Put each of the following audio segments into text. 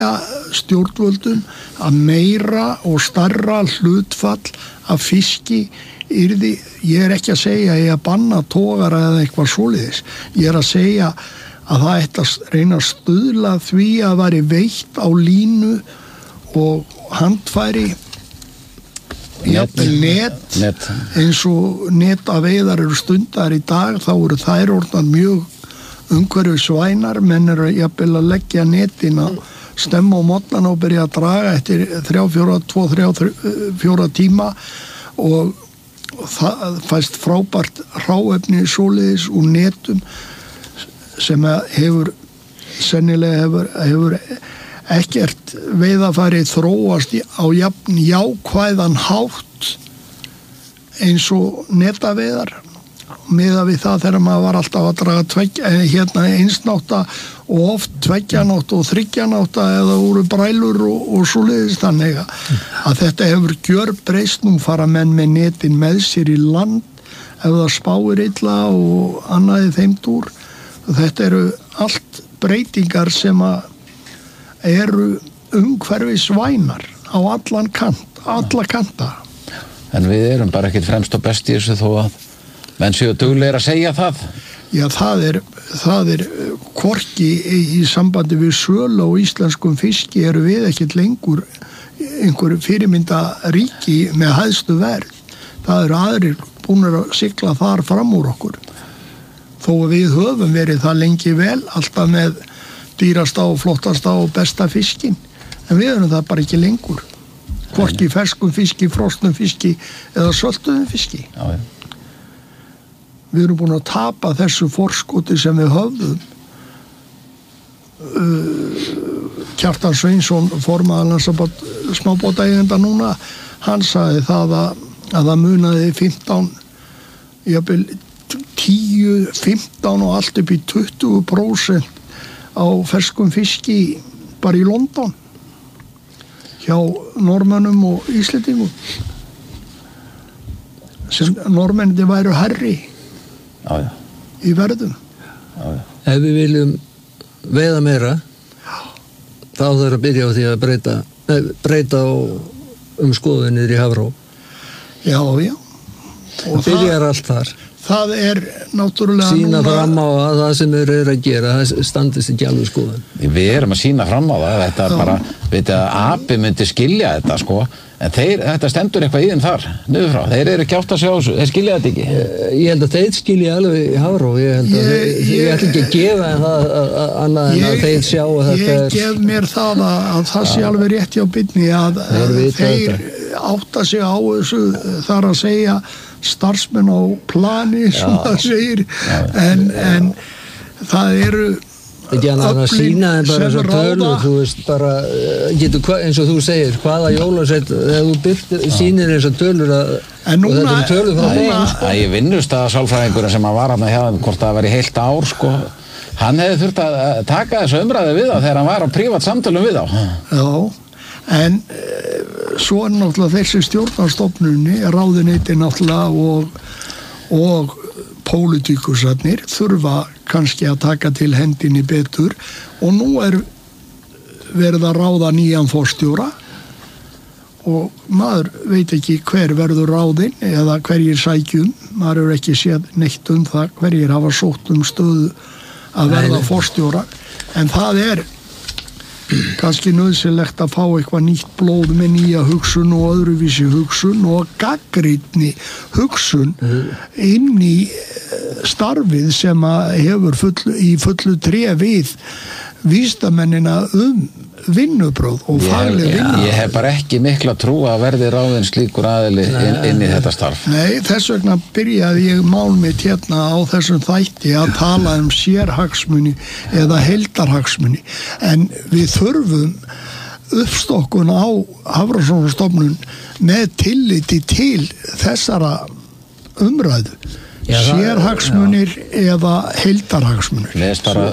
stjórnvöldum að meira og stærra hlutfall af fiski yrði, ég ekki að segja ég að banna togara eða eitthvað svoleiðis, ég að segja að það ætti að reyna að stuðla því að væri veitt á línu og handfæri jafnvel net eins og netaveiðar eru stundar í dag, þá eru þær orðnar mjög umhverfisvænar, menn eru jafnvel að leggja netin á stemma á mótnana og byrja að draga eftir 2-4 tíma og það fæst frábært hráefni svoleiðis úr netum sem hefur sennilega hefur ekkert veiðarfæri þróast á jafn jákvæðan hátt eins og netaveiðar miðað við það þegar maður var alltaf að draga einsnátta og oft 2 nátta og 3 nátta eða voru brælur og svoleiðis, þannig að þetta hefur gjörbreyst. Nú fara menn með netin með sér í land ef það spáir illa og annað í þeim dúr. Þetta eru allt breytingar sem eru umhverfisvænar á alla kanta. En við erum bara ekkert fremst og best í þessu þó að menn séu duglegir að segja það. Já, það er hvorki í sambandi við sölu og íslenskum fiski eru við ekkert lengur einhver fyrirmynda ríki með hæstu verð. Það eru aðrir búnir að sigla þar fram úr okkur. Þó að við höfum verið það lengi vel, alltaf með dýrasta og flottasta og besta fiskin. En við erum það bara ekki lengur. Hvorki ferskum fiski, frosnum fiski eða söltuðum fiski. Já. Við erum búin að tapa þessu forskoti sem við höfðum. Kjartan Sveinsson, formaður Landssamband smábátaeigenda núna, hann sagði það að það munaði 15, jafnvel 10, 15 og allt upp í 20% á ferskum fiski bara í London hjá Norðmönnum og Íslendingum. Sem Norðmennir væru hærri í verðum. Ef við viljum veiða meira þá þarf að byrja á því að breyta skoðunir í Hafró. Já. Og byrjar allt þar. Það náttúrulega sýna fram á að það sem eru að gera það standist ekki alveg skoðun. Við erum að sýna fram á það, þetta bara, veit að API myndi skilja þetta sko, en þetta stendur eitthvað í þeim þar, niður frá, þeir eru ekki átt að sjá þessu, þeir skilja þetta ekki. Ég held að þeir skilja alveg í Hafró, ég held að ég ætla ekki að gefa en það annað en að þeir sjá að þetta Ég gef mér það að það sé alveg rétt hjá Birni að þeir átta sig á þessu, þar að segja starfsmenn á plani sem það segir, en það eru ekki annað að sína en bara eins og tölur, þú veist bara eins og þú segir, hvaða jólasveit þegar þú sýnir eins og tölur og þetta eru tölur frá þeim. Ég vinnust að sálfræðingurinn sem var hérna hjá þeim, hvort það væri heilt ár sko, hann hefði þurft að taka þessu umræðu við þá þegar hann var á prívat samtölum við þá. Já, en svo náttúrulega þessi stjórnarstofnunni, ráðuneyti náttúrulega og pólitíkusarnir þurfa kannski að taka til hendinni betur og nú verið að ráða nýjan forstjóra og maður veit ekki hver verður ráðinn eða hverjir sækjum, maður hefur ekki séð neitt það hverjir hafa sótt stöðu að verða forstjóra, en það kannski nauðsynlegt að fá eitthvað nýtt blóð með nýja hugsun og öðruvísi hugsun og gagnrýni hugsun inn í starfið sem hefur í fullu tré við vísindamennina vinnubrögð og fagleg vinnu. Ég hef bara ekki mikla trú að verði ráðinn slíkur aðili inn í þetta starf. Nei, þess vegna byrjaði ég mál mitt hérna á þessum þætti að tala sérhagsmuni eða heildarhagsmuni, en við þurfum uppstokkun á Hafrannsóknastofnun með tilliti til þessara umræðu. Sérhagsmunir eða heildarhagsmunir. Leðist bara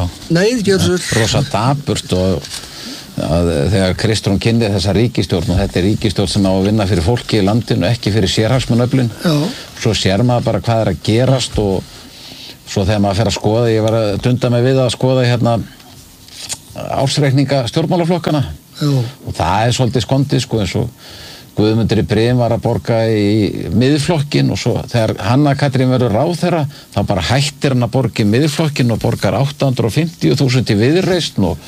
rosa dapurt og þegar Kristrún kynni þessa ríkisstjórn, og þetta ríkisstjórn sem á að vinna fyrir fólki í landinu, ekki fyrir sérhagsmunöflin, svo sér maður bara hvað að gerast og svo þegar maður fer að skoða, ég var að dunda mig við að skoða hérna ársreikninga stjórnmálaflokkana og það svolítið skondið sko eins og Guðmundur í Brim var að borga í miðflokkin og svo þegar Hanna Katrín verður ráðherra þá bara hættir hann að borga í miðflokkin og borgar 850.000 í Viðreisn og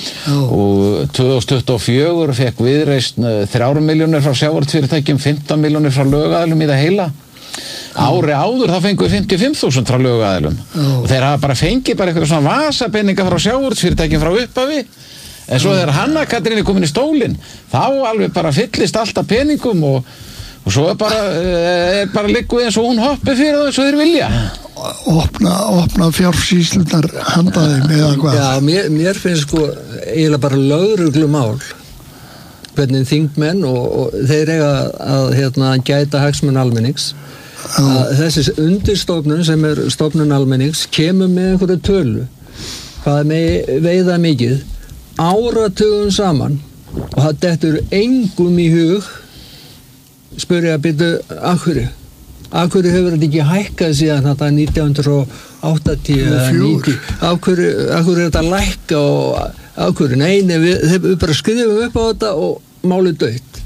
2024 fekk Viðreisn 3 milljónir frá sjávarútvegsfyrirtækjum, 15 milljónir frá lögaðilum í það heila. Ári áður þá fengu við 55.000 frá lögaðilum og þeir hafa bara fengið eitthvað svona vasapeninga frá sjávarútvegsfyrirtækjum frá upphafi. En svo þegar Hanna Katrín komin í stólinn, þá alveg bara fyllist alltaf peningum og svo bara liggur eins og hún hoppi fyrir það eins og þeir vilja. Opna fjársýslunar handaðum eða hvað? Já, mér finnst sko eiginlega bara lögreglumál hvernig þingmenn og þeir eiga að gæta hagsmuni almennings. Þessi undirstofnun sem stofnun almennings kemur með einhverju tölu. Hvað veiða mikið? Áratugum saman og það dettur engum í hug spurja að byrja af hverju hefur þetta ekki hækkað síðan þetta 1980 eða 90 af hverju er þetta lækka og af hverju, nei við bara skrifum upp á þetta og málið dautt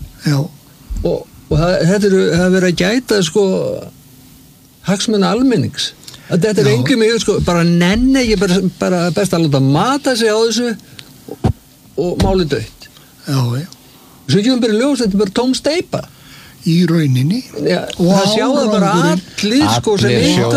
og það verið að gæta sko hagsmuni almennings að þetta er engum í hug sko bara nenni ekki bara best að láta mata sig á þessu og málið dautt. Já. Svo ekki bara ljós, þetta bara tóm steypa. Í rauninni. Já, það sjáðu bara allir sko sem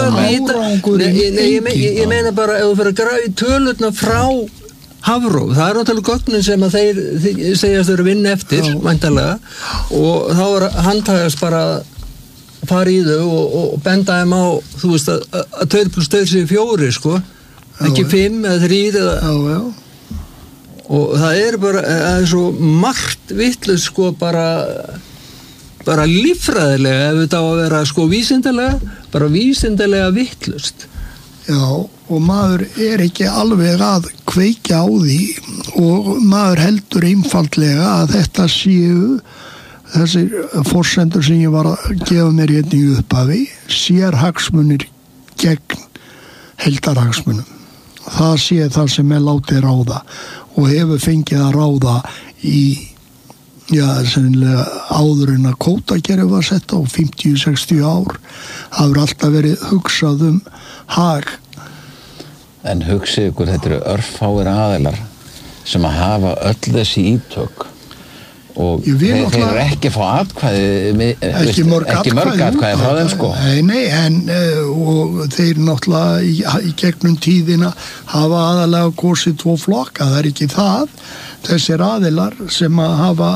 ég meina bara ef þú fyrir að grafa í tölurna frá Hafró, það er náttúrulega gögnin sem að þeir segjast þeir vinna eftir, væntanlega, og þá er handhægast bara að fara í þau og benda þeim á, þú veist að 2 + 2 séu 4, sko, ekki 5 eða 3 eða... Já. Og það er bara, það er svo margt vitlaust sko bara líffræðilega ef þetta á að vera sko bara vísindalega vitlaust. Já, og maður er ekki alveg að kveikja á því og maður heldur einfaldlega að þetta séu þessir forsendur sem ég var að gefa mér hérna í upphafi, sérhagsmunir gegn heildarhagsmunum. Það sé það sem látið ráða og hefur fengið að ráða í sennilega áður en að kvótakerfið var sett á 50-60 ár. Það hefur alltaf verið hugsað hag. En hugsið ykkur, þetta eru örfáir aðilar sem að hafa öll þessi ítök og þeir eru ekki að fá atkvæði ekki mörg atkvæði frá þeim sko. Nei, en og þeir náttúrulega í gegnum tíðina hafa aðalega kosið 2 flokka, það er ekki það. Þessir aðilar sem að hafa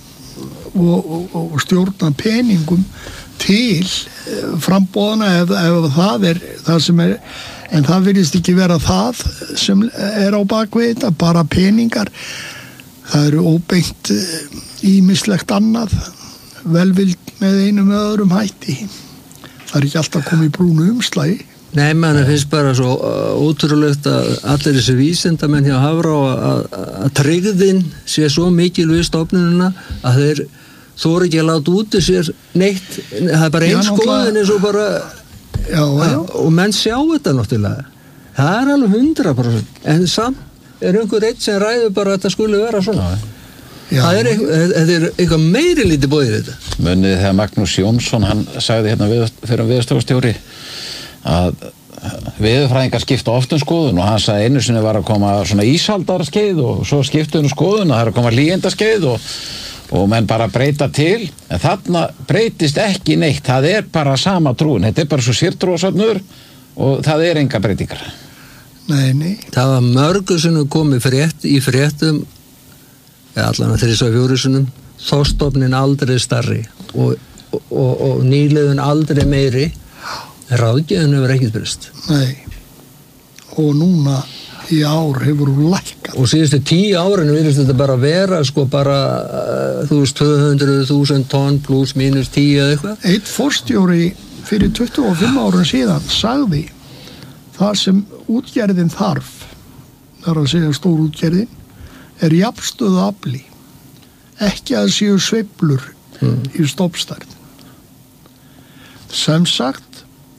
og stjórna peningum til frambóðana ef það er það sem er, en það virðist ekki vera það sem er á bakvið þetta, bara peningar. Það eru óbeint ýmislegt annað, velvild með einum eða öðrum hætti. Það er ekki alltaf komið í brúnu umslagi. Nei, mann finnst bara svo ótrúlegt að allir þessi vísindamenn hjá Hafró að tryggðin sé svo mikil við stofnunina að þeir þóra ekki að láta út sér neitt, það er bara eins skoðin eins og bara og menn sjá þetta náttúrulega. Það er alveg 100%, en samt er einhver eitt sem ræður bara að þetta skulle vera svona. Það er eitthvað meiri lítið bóðið þetta. Munið þegar Magnús Jónsson, hann sagði hérna fyrir viðstofustjóri að veðurfræðingar skipta oft skoðun og hann sagði einu sinni var að koma svona ísaldarskeið og svo skiptu skoðun að það er að koma hlýjendaskeið og menn bara breyta til, en þarna breytist ekki neitt, það er bara sama trúin, þetta er bara svo sértrúasöfnur og það er enga breytingar. Nei. Það var mörgu sem komið í fréttum allan að 3-4 sinnum þorstofnin aldrei stærri og nýliðun aldrei meiri, ráðgjöfun hefur ekkert breyst. Nei, og núna í ár hefur hún lækkað. Og síðustu 10 árinu virðist þetta bara vera sko bara 200.000 tonn pluss mínus 10 eða eitthvað. Eitt forstjóri fyrir 25 árum síðan sagði það sem útgerðin þarf, það er að segja stór útgerðin, er jafnstöðu afli, ekki að séu sveiflur í stofnstærð. Sem sagt,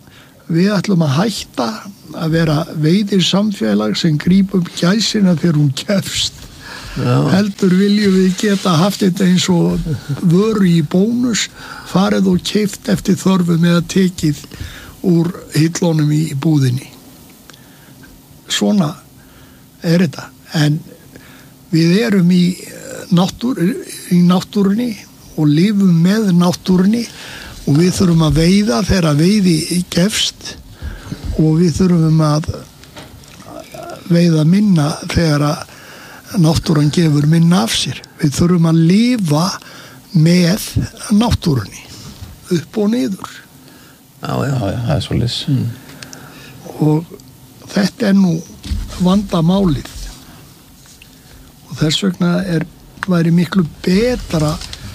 við ætlum að hætta að vera veiðir samfélag sem grípum gæsina þegar hún gefst. Heldur viljum við geta haft þetta eins og vöru í bónus, farið og keypt eftir þörfum eða tekið úr hillunum í búðinni. Svona þetta. En við erum í náttúrunni og lifum með náttúrunni og við þurfum að veiða þegar veiði gefst og við þurfum að veiða minna þegar að náttúran gefur minna af sér. Við þurfum að lifa með náttúrunni upp og niður. Já, það er svoleiðis. Og þetta nú vandamálið og þess vegna væri miklu betra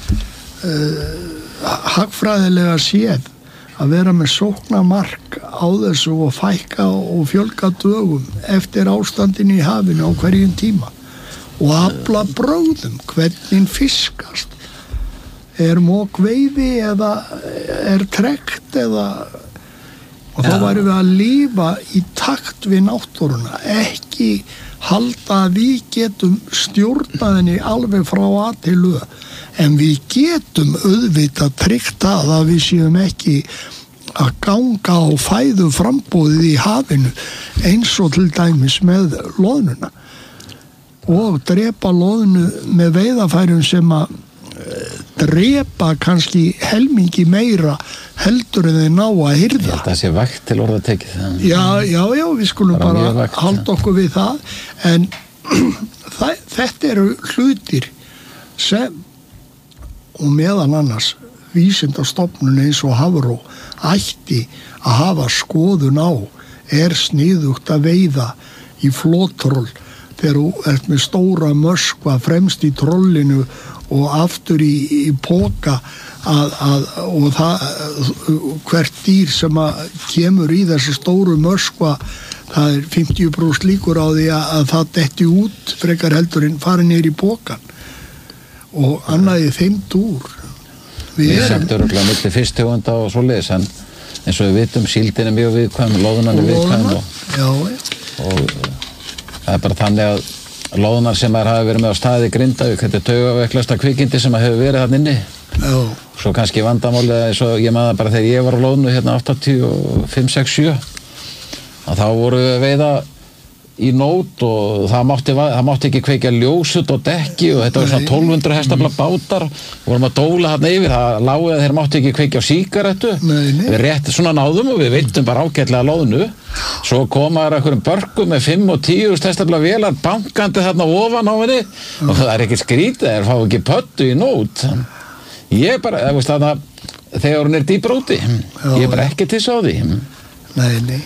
hagfræðilega séð að vera með sóknarmark á þessu og fækka og fjölga dögum eftir ástandinu í hafinu á hverjum tíma og afla brögðum, hvernig fiskast, mók veiði eða trekt eða og þá værum við að lifa í takt við náttúruna, ekki halda að við getum stjórnaðinni alveg frá A til Ö, en við getum auðvitað tryggt að við séum ekki að ganga á fæðu frambóðið í hafinu eins og til dæmis með loðnuna og drepa loðnu með veiðafærum sem að drepa kannski helmingi meira heldur en þeir ná að hirða. Ég held að það sé vægt til orða tekið. Já, við skulum bara halda okkur við það, en þetta eru hlutir sem og meðan annars vísindastofnun eins og Hafró ætti að hafa skoðun á sniðugt að veiða í flottroll þegar þú ert með stóra möskva fremst í trollinu og aftur í poka og það hvert dýr sem að kemur í þessu stóru möskva, það 50% líkur á því að það detti út frekar heldur en fari niður í pokan og annaði þeim dúr. Við settum örgulega milli fisktegunda og svoleiðis, en eins og við vitum síldin mjög viðkvæm, loðunan viðkvæm og það bara þannig að loðunar sem hafa verið með á staði Grindavík, þetta taugaveiklasta kvikindi sem hefur verið þarna inni. Svo kannski vandamálið eins og ég maður bara þegar ég var á loðnu hérna 85, 6, 7 að þá voru við að veiða í nót og það mátti ekki kveikja ljósut og dekki og þetta var svona 1200 hestafla bátar vorum að dóla þarna yfir, það lágu að þeir mátti ekki kveikja á sígarettu. Við rétt svona náðum og við veitum bara ágætlega loðnu. Svo komaður einhverjum börkum með 5 og 10 hestafla vélar bankandi þarna ofan á henni og það er ekki skrítið, þeir fá ekki pöttu í nót. Ég bara, þegar hún dýpra úti, ég bara ekki til svo á því. Nei.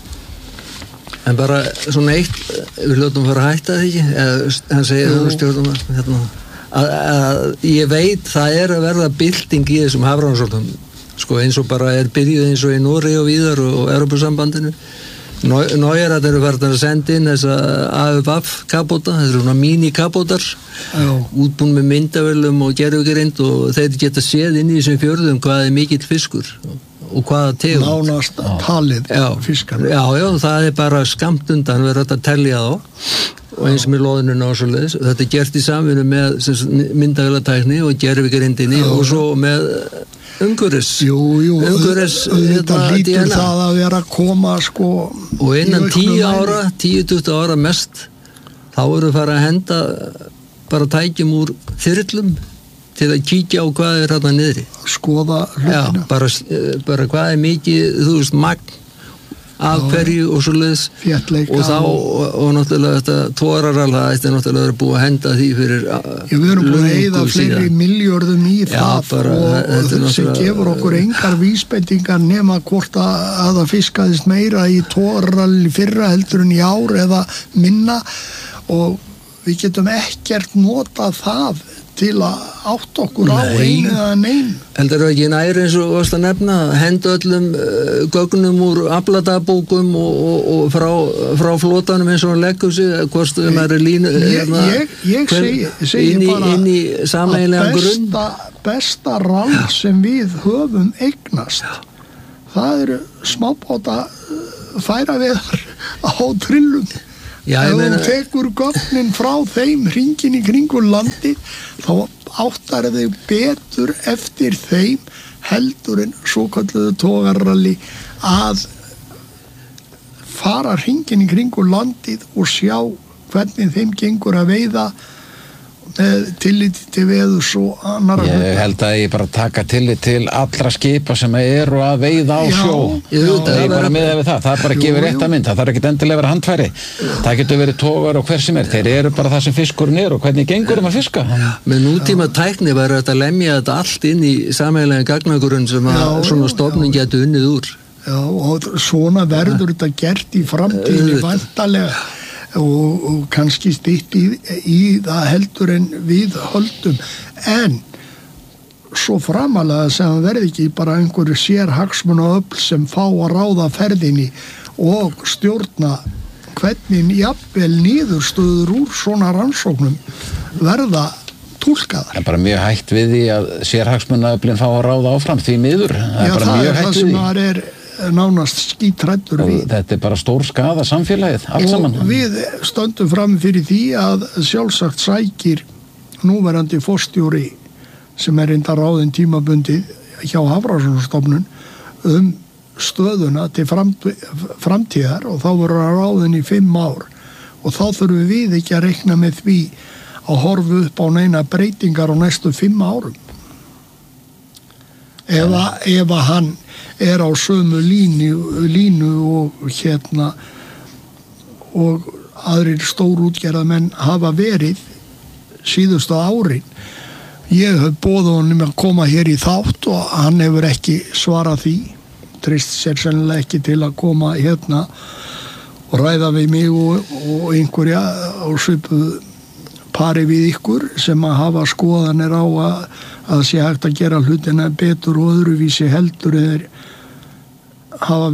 En bara svona eitt, við hljótum fara að hætta það ekki, hann segir stjórnum að ég veit það að verða bylting í þessum hafrannsóknum, sko eins og bara byrjuð eins og í Noregi og víðar og Evrópusambandinu. Nójarat eru farin að senda inn þessa AFF kapóta, þetta eru svona mini-kapótar, útbúin með myndavélum og gervigrind og þeir geta séð inn í þessum fjörðum hvað mikill fiskur og hvaða tegund. Nánast talið fiskar. Já, það bara skammt undan verið að telja þá og eins með loðnuna og svoleiðis. Þetta gert í samvinnu með myndavélatækni og gervigrindinni og svo með umhverfis. Þetta lítur það að vera að koma sko og innan 10-20 ára mest þá eru farið að henda bara tækjum úr þyrlum til að kíkja á hvað þarna niðri. Skoða hlutina. Bara hvað mikið, þú veist, magn af hverju og svoleiðis og þá, og náttúrulega þetta tóraralha, þetta náttúrulega búið að henda því fyrir við erum búið að eyða fleiri milljörðum í það og sem gefur okkur engar vísbendingar nema hvort að það fiskaðist meira í tóraralli fyrra heldur en í ár eða minna og við getum ekkert notað það til að átt okkur á einu eða neinu. Heldur ekki næri eins og varst að nefna, henda öllum gögnum úr afladabókum og frá flotanum eins og hann leggur sig, hvort það línu ég segi bara inn í sameiginlegan grunn. Besta ráð sem við höfum eignast það eru smábáta færa veðar á trillum. Ef þú tekur gögnin frá þeim hringinn í kringum landi, þá áttar þau betur eftir þeim heldur en svokölluðu togarralli að fara hringinn í kringum landið og sjá hvernig þeim gengur að veiða með tilliti til veðurs og annara. Ég held að ég bara taka tillit til allra skipa sem eru að veiða á sjó. Það er bara með við það. Það er bara að gefa rétta mynd. Það þarf ekki endilega að vera handfæri. Það getur verið togar og hver sem er. Þeir eru bara það sem fiskurinn er og hvernig gengur að fiska. Með nútíma tækni var þetta að lemja þetta allt inn í sameiginlega gagnagrunn sem að svona stofnun getur unnið úr. Já, og svona verður þetta gert í framtíðinni væntanlega. Og kannski stytt í það heldur en við höldum, en svo framalega sem verði ekki bara einhverju sérhagsmunaöfl sem fá að ráða ferðinni og stjórna hvernig jafnvel niðurstöður úr svona rannsóknum verða túlkaðar. Það er bara mjög hægt við því að sérhagsmunaöflin fá að ráða áfram því miður. Það er það sem maður er nánast skítræddur við. Þetta er bara stór skaða samfélagið, allt saman. Og við stöndum fram fyrir því að sjálfsagt sækir núverandi forstjóri sem er enda ráðin tímabundið hjá Hafrannsóknastofnun stöðuna til framtíðar og þá voru að ráðin í 5 ár og þá þurfum við ekki að reikna með því að horfa upp á neina breytingar á næstu 5 árum. Ef hann er á sömu línu og aðrir stórútgerðarmenn hafa verið síðustu árin. Ég hef boðið honum að koma hér í þátt og hann hefur ekki svarað því. Treyst sér sennilega ekki til að koma hérna og ræða við mig og einhverja á svipuðu pari við ykkur sem að hafa skoðanir á að sé hægt að gera hlutina betur og öðruvísi heldur eða hafa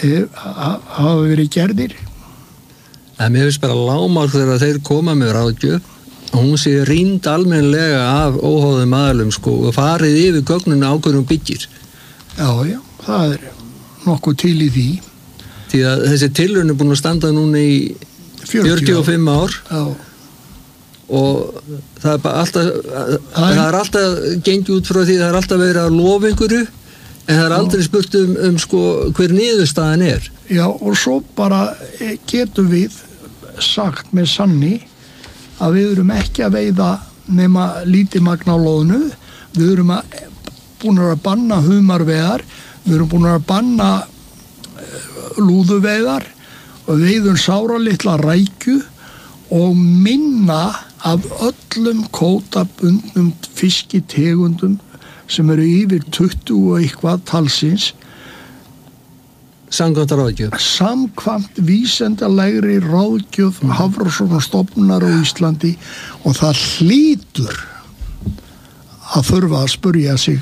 verið gerðir. En mér finnst bara lágmark þegar þeir koma með ráðgjöf og hún sé rýnd almennlega af óháðum aðalum og farið yfir gögnuna ákveðnum byggir. Já, það er nokkuð til í því. Því að þessi tilraun er búin að standa núna í 45 ár. Já. Og það er bara alltaf gengið út frá því það er alltaf verið að lofa einhverju en það er aldrei spurt hver niðurstaðan er. Já, og svo bara getum við sagt með sanni að við erum ekki að veiða nema lítið magn á loðnu, við erum búin að banna humarveiðar, við erum búin að banna lúðuveiðar og veiðum sáralitla rækju og minna af öllum kvótabundnum fiskitegundum sem eru yfir 20 og eitthvað talsins samkvæmt ráðgjöf. Samkvæmt vísindalegri ráðgjöf Hafrannsóknastofnunar á Íslandi og það hlýtur að þurfa að spyrja sig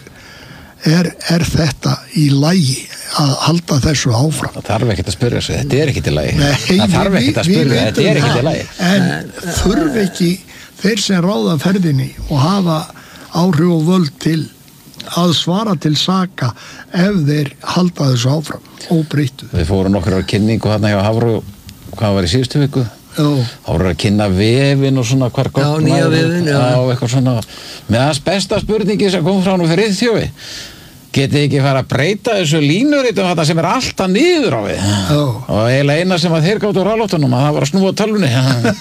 er þetta í lagi að halda þessu áfram? Það þarf ekki að spyrja sig, þetta er ekki til lagi. Nei, það þarf ekki að spyrja, þetta er ekki til lagi. En þurfi ekki þeir sem ráða ferðinni og hafa áhrif og völd til að svara til saka ef þeir halda þessu áfram óbreyttu. Við fórum nokkur á kynningu hérna hjá Hafró, hvað var í síðustu viku? Já. Þá voru að kynna vefin og svona hvar Já, nýja vefin, já. Eitthvað svona. Meðan besta spurningi sem kom frá nú fyrir þjófi. Getið ekki fara að breyta þessu línuritum þetta sem er alltaf niður á við. Já. Og eiginlega eina sem að þeir gáttu á rálóttunum að það var að snúa tölvunni.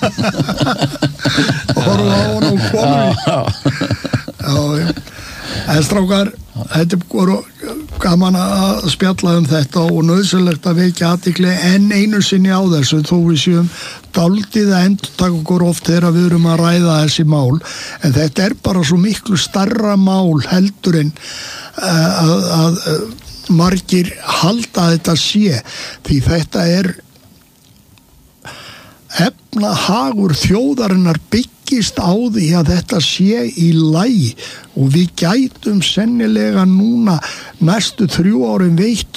Og horfa á hann og komur Já. En strákar, þetta er gaman að spjalla þetta og nauðsynlegt að vekja athygli enn einu sinni á þessu þó við séum dálítið að endurtaka okkur oft þegar við erum að ræða þessi mál en þetta er bara svo miklu stærra mál heldur en að margir halda þetta sé því þetta er efnahagur þjóðarinnar byggist á því að þetta sé í lagi og við gætum sennilega núna næstu 3 árin veitt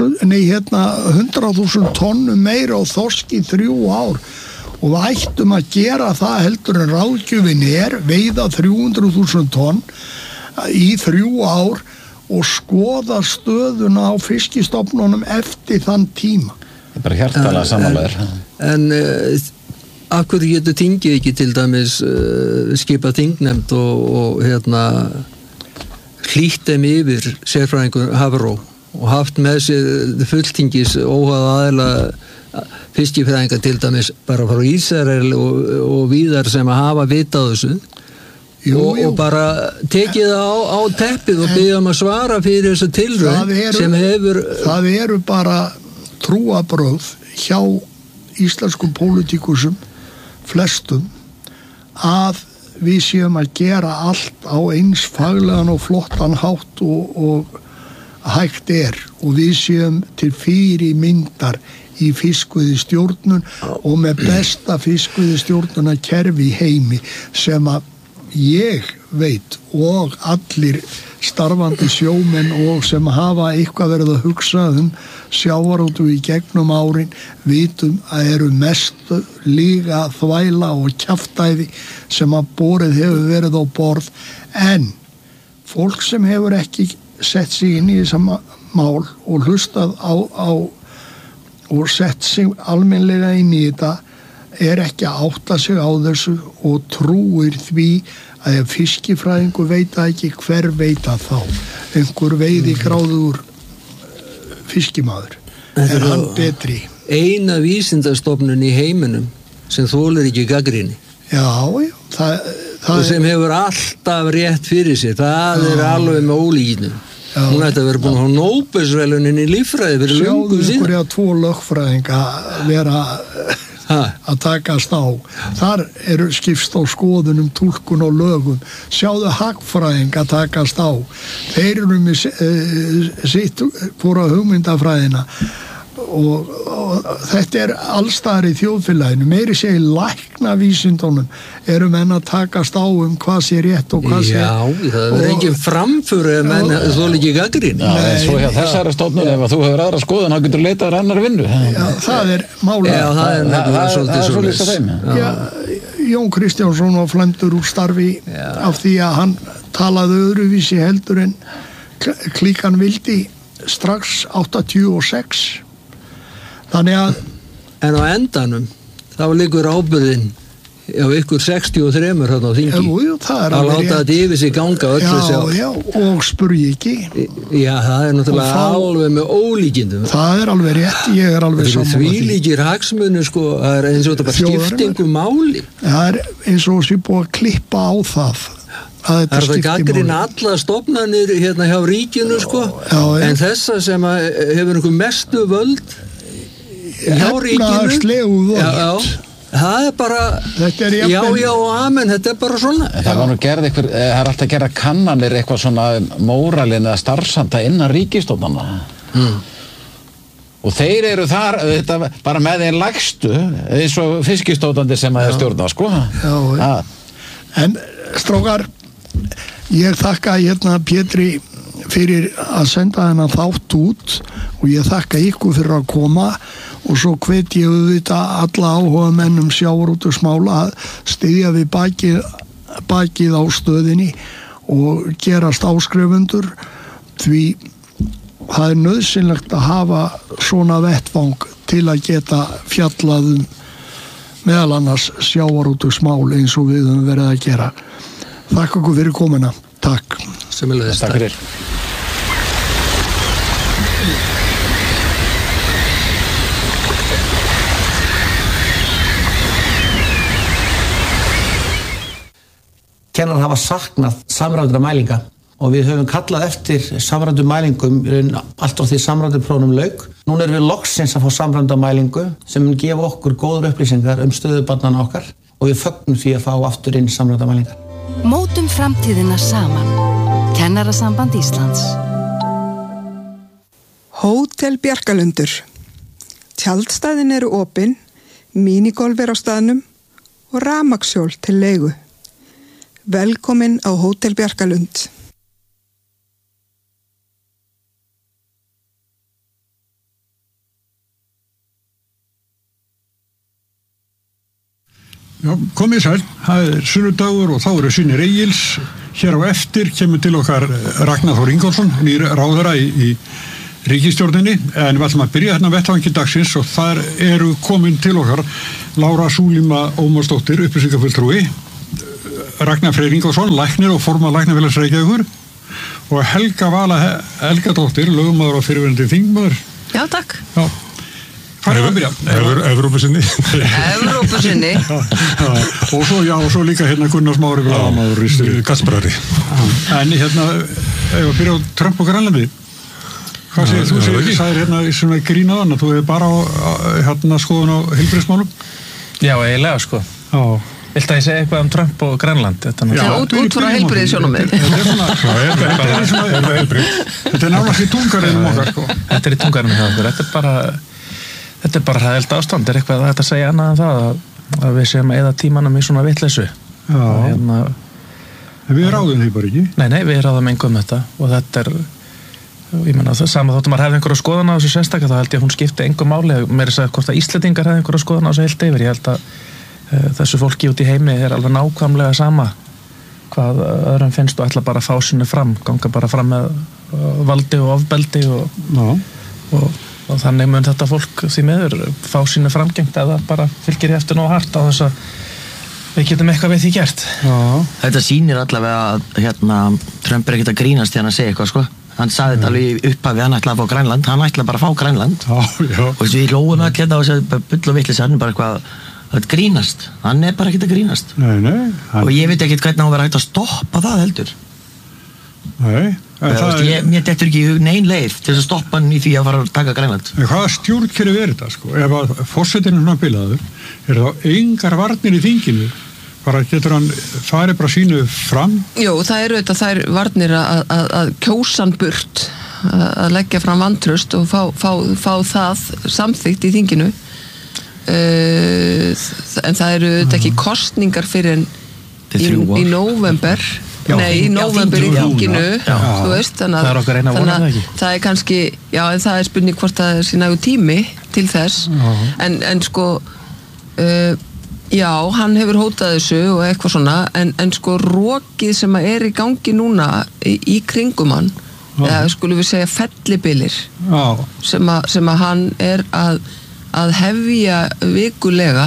100.000 tonnum meira og þorski 3 ár og við ættum að gera það heldur en ráðgjöfin veiða 300.000 tonn í 3 ár og skoða stöðuna á fiskistofnunum eftir þann tíma. Það bara hjartalega samanlegar. En af hverju getur þingið ekki til dæmis skipa þingnefnd og hlýtt þeim yfir sérfræðingur Hafró og haft með sér fulltingis óháða aðila fiskifræðinga til dæmis bara frá Ísrael og víðar sem að hafa vitað þessu og bara tekið á teppið og biðja að svara fyrir þessu tilraun sem hefur... Það eru bara trúabrögð hjá íslenskum pólitíkusum flestum að við séum að gera allt á eins faglegan og flottan hátt og hægt og við séum til fyrirmyndar í fiskveiðistjórnun og með besta fiskveiðistjórnunarkerfi í heimi sem að ég veit og allir starfandi sjómenn og sem hafa eitthvað verið að hugsa sjávarútveg í gegnum árin vitum að eru mest líga þvæla og kjaftæði sem að borið hefur verið á borð en fólk sem hefur ekki sett sig inn í þessa mál og hlustað á og sett sig almennlega inn í þetta ekki að átta sig á þessu og trúir því að ef fiskifræðingur veit ekki hver veit að þá einhver veiði gráður fiskimaður hann betri eina vísindastofnun í heiminum sem þolir ekki gagnrýni og sem hefur alltaf rétt fyrir sér það alveg með ólíkinu hún ætti að vera búin að hafa Nóbelsverðlaunin í líffræði fyrir löngu síðan sjáðu einhverja 2 lögfræðinga vera að takast á þar eru skipst á skoðunum túlkun og lögum sjáðu hagfræðing að takast á þeir eru með sitt fóra hugmyndafræðina og þetta allstaðar í þjóðfélaginu meiri segir læknavísindunum eru menn að takast á hvað sé rétt og hvað sé það er engin framföru menn þó ekki gagnrýni svo hjá þessari stofnun ef þú hefur aðra skoðun þá getur leitað annar vinnu það er málega það er svolítið þeim Jón Kristjánsson var flæmdur úr starfi af því að hann talaði öðruvísi heldur en klíkan vildi strax 86 þannig að en á endanum þá liggur ábyrgðin á ykkur 63 hérna á þingi að láta þetta yfir sig ganga öllu sjálf og spurji ekki það er náttúrulega alveg með ólíkindum það er alveg rétt, ég er alveg sammála því þvílíkir hagsmunir það er eins og þetta bara skiptingu máli það er eins og sé búið að klippa á það það er það gagnrýna alla stofnanir hérna hjá ríkinu en þessa sem hefur einhver mestu völd hjá ríkinu það er bara já og amen, þetta er bara svona það var nú gerð það er alltaf að gera kannanir eitthvað svona móralin eða starfsanda innan ríkisstofnana og þeir eru þar bara með þeir lægstu eins og fiskistofnandi sem að stjórna en strákar ég þakka Pétri fyrir að senda þennan þátt út og ég þakka ykkur fyrir að koma og svo hvet ég auðvitað alla áhuga mennum sjávarútvegsmála að styðja við bakið á stöðinni og gerast áskrifundur því það er nauðsynlegt að hafa svona vettvang til að geta fjallað meðal annars sjávarútvegsmál eins og við höfum verið að gera. Þakka okkur fyrir komuna. Takk. Sömuleiðis. Takk fyrir. Kennarar hafa saknað samræmdra mælinga og við höfum kallað eftir samræmdum mælingum allt á því samræmduprófunum lauk. Núna erum við loksins að fá samræmda mælingu sem mun gefa okkur góðar upplýsingar stöðu barnanna okkar og við fögnum því að fá aftur inn samræmda mælingar. Mótum framtíðina saman. Kennarasamband Íslands. Hótel Bjarkalundur. Tjaldstæðin eru opin, mínigolf á staðnum og rafmagnshjól til leigu. Velkomin á Hótel Bjarkalund. Já, komið sæl, það er sunnudagur og þá eru synir Egils Hér á eftir kemur til okkar Ragnar Þór Ingólfsson, nýr ráðherra í ríkisstjórninni, en við ætlum að byrja hérna vettvangi dagsins og þar eru komin til okkar Lára Súlíma Ómarsdóttir, upplýsingafulltrúi, Ragnar Freyr Ingólfsson, læknir og formaður Læknafélags Reykjavíkur og Helga Vala Helgadóttir, lögmaður og fyrrverandi þingmaður. Já, takk. Já. Hvað er að byrja? Evrópusinni. Evrópusinni. Og svo líka hérna Gunnar Smári blaðamaður Kasparari. En hérna, ef að byrja á Trump og Grænlandi, hvað segir þú? Sagðir hérna í svona grínaðan að þú hefur bara hérna skoðun á heilbrigðismálum? Já, eiginlega sko. Já. Viltu að ég segja eitthvað Trump og Grænland? Já, út frá heilbrigðissjónarmið. Þetta er nánast í tungarinn okkar sko. Þetta er í tungarinn hjá okkur. Þetta er bara hræðilegt ástand. Er eitthvað að þetta segja annað en það að við séum að eyða tímanum í svona vitleysu. Já. En við ráðum því bara ekki? Nei, við ráðum engum þetta og þetta er, ég meina það sama þóttum að hefði einhverja skoðan á þessu sérstaka, þá held ég að hún skipti engum máli, meira að segja hvort að Íslendingar hefði einhverja skoðan á þessu heilt yfir. Ég held að þessu fólki út í heimi er alveg nákvæmlega sama hvað öðrum finnst og ætla bara að fá sinni fram, ganga bara fram með valdi og ofbeldi og þannig mun þetta fólk því miður fá sinni framgengt eða bara fylgir eftir nóg hart á þess að við getum eitthvað við því gert. Já. Þetta sýnir allavega að Trump er ekkert að grínast þegar hann segir eitthvað sko. Hann sagði þetta alveg í upphafi, hann ætlaði að fá Grænland, hann ætlaði bara að fá Grænland. Já. Og við lóum allir þetta og segði bull og vitleysi, hann er bara eitthvað að grínast, hann er bara ekkert að grínast. Nei. Og ég veit ekkert hvernig hann verið hægt að stoppa það heldur. Nei. Mér dettur ekki í hug nein leið til að stoppa hann í því að fara að taka Grænland. En hvaða stjórnkerfi er þetta sko? Ef að forsetinn er svona bilaður, er þá engar varnir í þinginu? Bara getur hann farið bara sínu fram? Jú, það eru þetta þær varnir að kjósan burt, að leggja fram vantraust og fá það samþykkt í þinginu. En það eru þetta ekki kostningar fyrir í nóvember. Nei, í nóvember í þinginu, þú veist, þannig að það er kannski, já, en það er spurning hvort það er sín nægu tími til þess, en sko, já, hann hefur hótað þessu og eitthvað svona, en sko rokið sem er í gangi núna í kringum hann, eða skulum við segja fellibilir, sem að hann er að hefja vikulega,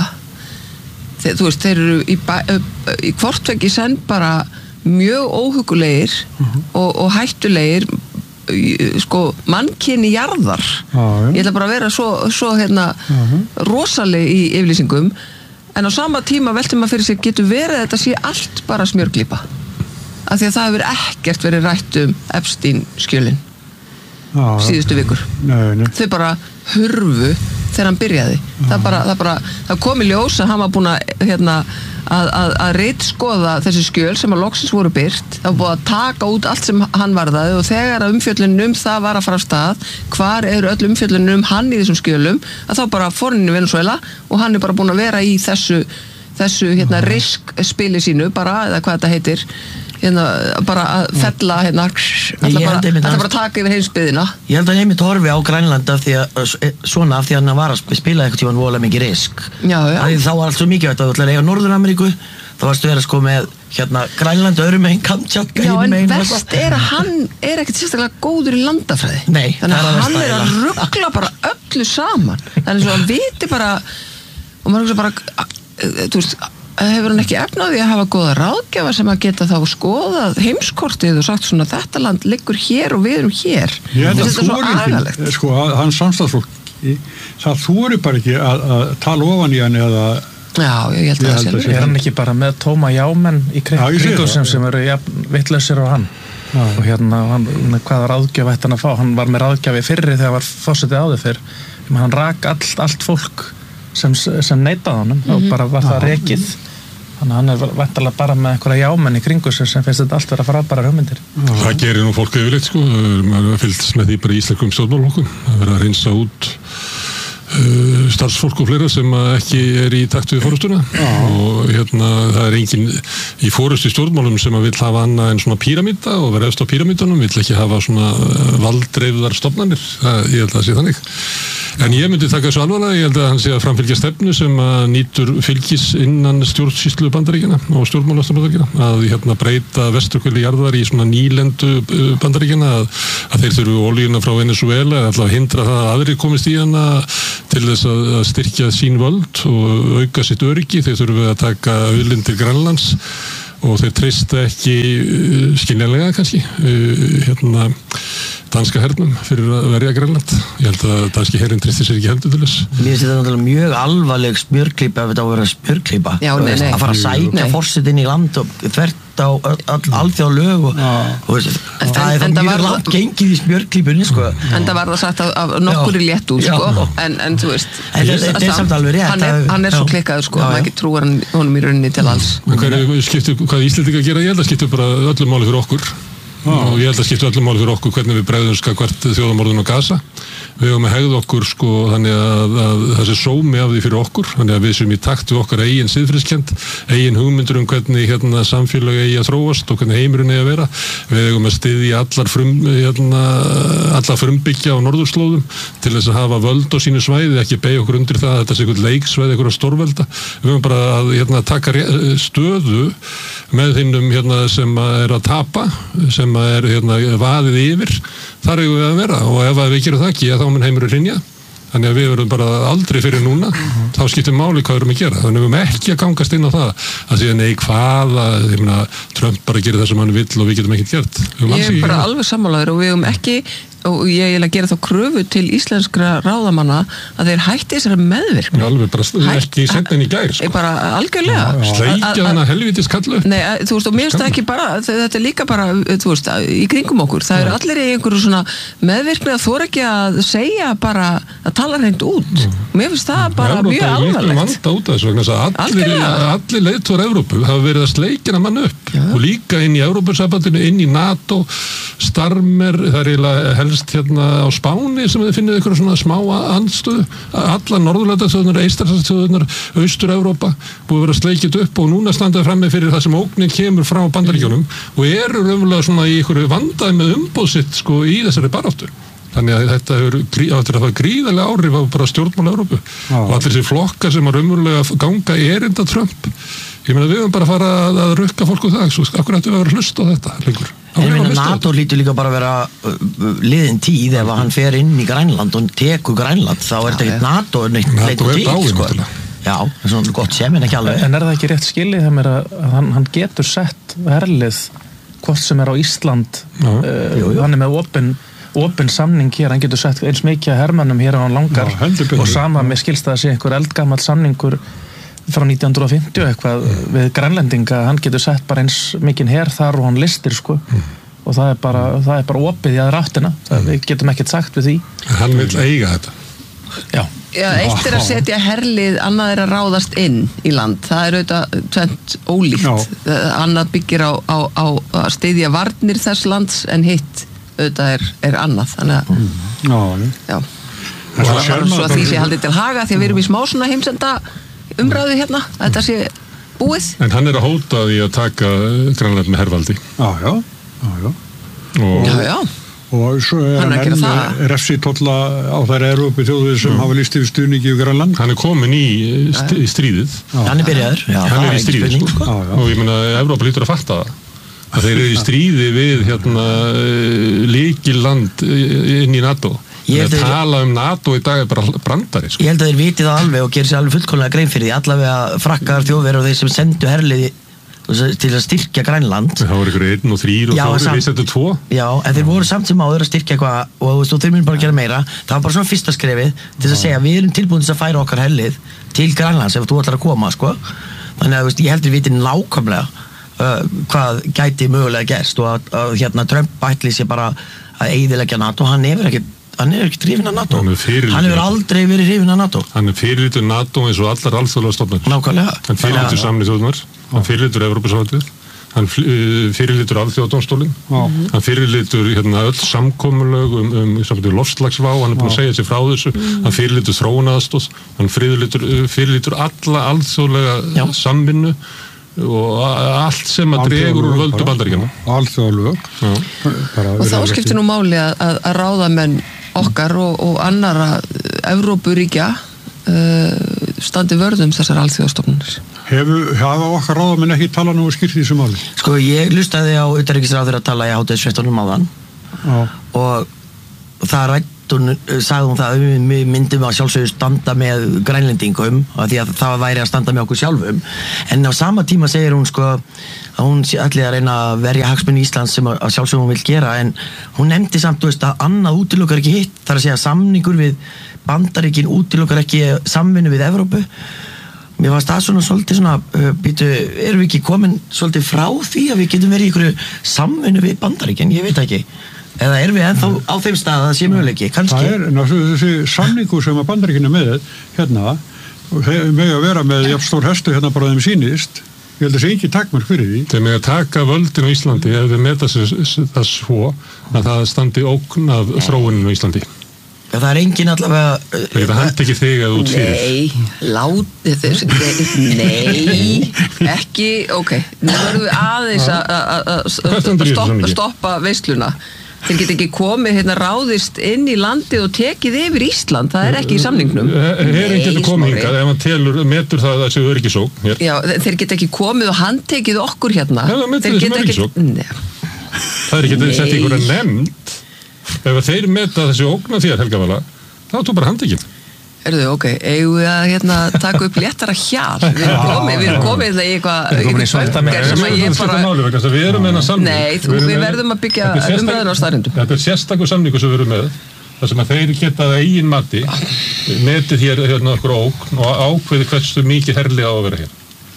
þú veist, þeir eru í hvortveggi senn bara mjög óhugulegir og hættulegir sko mannkyni jarðar. Ég ætla bara að vera svo hérna rosaleg í yfirlýsingum, en á sama tíma veltum maður fyrir sig, getur verið að þetta sé allt bara smjörglípa, af því að það hefur ekkert verið rætt Epstein skjölin síðustu vikur. Þau bara hurfu þegar hann byrjaði. Það kom í ljós að hann var búin að ritskoða þessi skjöl sem að loksins voru byrt. Það var búin að taka út allt sem hann varðaði og þegar að umfjöllunum það var að fara af stað, hvar eru öll umfjöllunum hann í þessum skjölum, að þá bara fór hann í Venezuela og hann er bara búin að vera í þessu risk spili sínu bara, eða hvað þetta heitir, bara að fella þetta bara taka yfir heimsbyggðina. Ég held að hann einmitt horfi á Grænland af því að hann var að spila eitthvað tíma voðalega mikið risk. Þá var allt svo mikið að þú ætlaði að eiga Norður-Ameríku, þá varstu verið að sko með Grænland öðrum meginn, Kamtjatka hinn meginn. Já, en verst er að hann er ekkert sérstaklega góður í landafræði. Nei, þannig að hann er að rugla bara öllu saman. Þannig að hann viti bara, og maður hugsa bara, þú veist, hefur hann ekki efnaði að hafa góða ráðgjafa sem að geta þá skoðað heimskortið og sagt svona þetta land liggur hér og við erum hér. Þetta er svo agalegt. Sko, hans samstagsfólk það þori bara ekki að tala ofan í hann eða Já, ég held að það sé. Er hann ekki bara með tóma jámenn í kringum sem eru vitlausir á hann? Og hvaða ráðgjöf ætti hann að fá? Hann var með ráðgjafi fyrri þegar var fórsetið áður fyrr. Hann rak allt fólk sem neitaði honum, þá bara var það rekið. Þannig að hann er væntanlega bara með einhverja jámenn í kringu sem finnst þetta allt vera frábærar hugmyndir. Það gerir nú fólk yfirleitt sko, maður fylgst með því bara í íslenskum stjórnmálaflokkum, að vera að reynsa út starfsfólk og fleira sem ekki í takt við forystuna og það engin í forystu stjórnmálum sem vill hafa annað en svona píramíta og vera efst á píramítunum, vill ekki hafa svona valddreifðar stofnanir, ég held að sé þannig. En ég myndi taka þessu alvarlega, ég held að hann sé að framfylgja stefnu sem nýtur fylgis innan stjórnsýslu Bandaríkjanna og stjórnmálastofnana Bandaríkjanna, að breyta vesturhveli jarðar í svona nýlendu Bandaríkjanna, að þeir þurfu olíuna frá Venezuela, að hindra það að aðrir komist í hana til þess að styrkja sín völd og auka sitt öryggi. Þeir þurfu að taka auðlindir Grænlands og þeir treysta ekki skiljanlega kannski danska hernum fyrir að verja Grænland. Ég held að danski herinn tristir sér ekki heldur til þess. Mér finnst þetta náttúrulega mjög alvarleg smjörklípa ef þetta á að vera smjörklípa. Að fara að sækja forsetinn í land og þvert á alþjóðalög og það er mjög langt gengið í smjörklípunni sko. En það var það sagt af nokkur í létt út sko. En þú veist, hann svo klikkaður sko, maður ekki trúar honum í rauninni til alls. Hvað Íslendingar gera, ég held að skipta bara öllu máli fyrir okkur. Og ég held að skipta öllum máli fyrir okkur hvernig við bregðumst hvert þjóðamorðun á Gaza. Við höfum að hegða okkur sko þannig að það sé sómi af því fyrir okkur, þannig að við séum í takt við okkar eigin siðferðiskennd, eigin hugmyndur hvernig samfélag eigi að þróast og hvernig heimurinn eigi að vera. Við höfum að styðja allar frumbyggja á norðurslóðum til þess að hafa völd á sínu svæði, ekki beygja okkur undir það að þetta sé eitthvað leiksvæði, eitthvað stórvelda. Við höfum bara að taka stöðu með þeim sem er að tapa, sem er vaðið yfir, þar eigum við að vera og ef við gerum það ekki, þá mun heimurinn hrynja. Þannig að við verðum bara aldrei fyrir núna, þá skiptum máli hvað við erum að gera. Þannig að við erum ekki að gangast inn á það að segja nei Trump bara gerir það sem hann vill og við getum ekkert gert. Ég er bara alveg sammálaður og við erum ekki, og ég vil að gera þá kröfu til íslenskra ráðamanna að þeir hætti þessari meðvirkni. Alveg bara ekki setna inn í gær sko. Bara algjörlega. Sleikja þennan helvítis kallu. Nei, þú veist, og mér finnst það ekki bara, þetta er líka bara, þú veist, í kringum okkur. Það eru allir í einhverju svona meðvirkni að þora ekki að segja bara, að tala hreint út. Mér finnst það bara mjög alvarlegt. Allir leiðtogar Evrópu hafa verið að sleikja mann upp og líka inn í Evrópusambandinu, inn í NATO, Starmer, það er eiginlega helst á Spáni sem þið finnið eitthvað svona smá andstöðu, alla Norðurlandaþjóðirnar, Eystrasaltsþjóðirnar, Austur-Evrópa búið að vera sleikið upp og núna standaði frammi fyrir það sem ógnin kemur frá Bandaríkjunum og eru raunverulega svona í einhverju vandaði með umboð sitt sko í þessari baráttu. Þannig að þetta hefur að gríðarlega áhrif á bara stjórnmál Evrópu og allir þessi flokkar sem að raunverulega ganga erinda Trump. Ég meina við höfum bara að fara að rukka fólk úr það, svo akkur ættu við að vera hlust á þetta lengur. NATO lítur líka bara að vera liðin tíð ef hann fer inn í Grænland og tekur Grænland, þá er þetta ekkert NATO leitur tíð sko. Já, það er svona gott sem en ekki alveg. En er það ekki rétt skilið þegar að hann getur sett herlið hvort sem er á Ísland, hann er með opin samning hér, hann getur sett eins mikið hermannum hér á hann langar og sama með skilst að sé einhver eldgamall samningur frá 1950 eitthvað við grænlendinga, hann getur sett bara eins mikinn her þar og hann listir sko og það er bara opið í aðra áttina, við getum ekkert sagt við því. Hann vil eiga þetta. Já, eitt er að setja herlið, annað er að ráðast inn í land, það er auðvitað tvent ólíkt, annað byggir á að styðja varnir þess lands en hitt auðvitað er annað, þannig að svo því sé haldið til haga því að við erum í smá svona heimsenda umræðu hérna, að þetta sé búið. En hann er að hóta því að taka Grænland með hervaldi. Og svo er hann refsitólla á þær Evrópu þjóðir sem hafa lýst yfir stuðningi í Grænland. Hann er komin í stríðið. Hann er byrjaður. Hann er í stríðið sko. Og ég meina Evrópa lítur að fatta það. Að þeir eru í stríði við lykilland inn í NATO. Að tala NATO í dag er bara brandari sko. Ég held að þeir viti það alveg og gerir sér alveg fullkomlega grein fyrir því, allavega frakkar, Þjóðverjar og þeir sem sendu herliði til að styrkja Grænland. Það voru ykkur 1 og 3 og 4, við settum 2. Já, en þeir voru samt sem áður að styrkja eitthvað og þeir munu bara að gera meira. Það var bara svona fyrsta skrefið til að segja við erum tilbúin til að færa okkar herlið til Grænlands ef þú ætlar að koma sko. Þannig að ég heldur viti nákvæmlega hvað gæti mögulega gerst og að Trump ætli sér bara að eyðileggja NATO, hann er ekki hrifinn af NATO. Hann hefur aldrei verið hrifinn af NATO. Hann er fyrirlitur NATO eins og allar alþjóðlegar stofnanir. Nákvæmlega. Hann fyrirlitur Sameinuðu þjóðirnar, hann fyrirlitur Evrópusambandið, hann fyrirlitur alþjóðadómstólinn, hann fyrirlitur öll samkomulög loftslagsvá, hann búinn að segja sig frá þessu, hann fyrirlitur þróunaraðstoð, hann fyrirlitur alla alþjóðlega samvinnu og allt sem að dregur úr völdu Bandaríkjanna. Alþjóðalög. Og þá skiptir nú máli að ráðamenn okkar og annara Evrópuríkja standi vörðum þessar alþjóðastofnunir. Hafa okkar ráðamenn ekki talað nú skýrt í þessu máli? Sko, ég hlustaði á utanríkisráðherra að tala í hádegisfréttunum áðan og það sagði hún það við myndum að sjálfsögðu standa með grænlendingum af því að það væri að standa með okkur sjálfum en á sama tíma segir hún sko að hún ætli að reyna að verja hagsmuni Íslands sem að sjálfsögðu hún vil gera en hún nefndi samt að annað útilokar ekki hitt þar að segja samningur við Bandaríkin útilokar ekki samvinnu við Evrópu. Mér fannst það svolítið erum við ekki komin svolítið frá því að við getum verið í einhverju samvinnu við Bandaríkin, ég veit ekki eða erum við ennþá á þeim stað að það sé möguleiki, kannski? Það þessi samningur sem að Bandaríkin með hérna, með að vera með jafn stór hestu hérna bara þeim sýnist ég held að það sé ekki takmörk fyrir því. Þeir með að taka völdin á Íslandi ef við meta það svo að það standi ógn af þróunin á Íslandi. Já, það engin allavega... Það hent ekki þig að út fyrir. Nei, ekki, ok. Nú verðum við aðeins að stoppa veisluna. Þeir geta ekki komið ráðist inn í landið og tekið yfir Ísland, það ekki í samningnum. Herinn getur komið hingað ef hann metur það að það séu öryggisógn. Já, þeir geta ekki komið og handtekið okkur hérna. Já, það metur þessum öryggisógn. Það ekki að setja einhverja nefnd. Ef þeir meta þessi ógn af þér, Helga Vala, þá er þú bara handtekinn. Ok, eigum við að taka upp léttara hjal. Við erum komið í eitthvað sem að ég bara... Við erum með þennan samning. Nei, við verðum að byggja umræðuna á staðreyndum. Þetta sérstakur samningur sem við erum með, þar sem að þeir geta að eigin mati, metið hér okkur ógn og ákveði hversu mikið herli á að vera hér.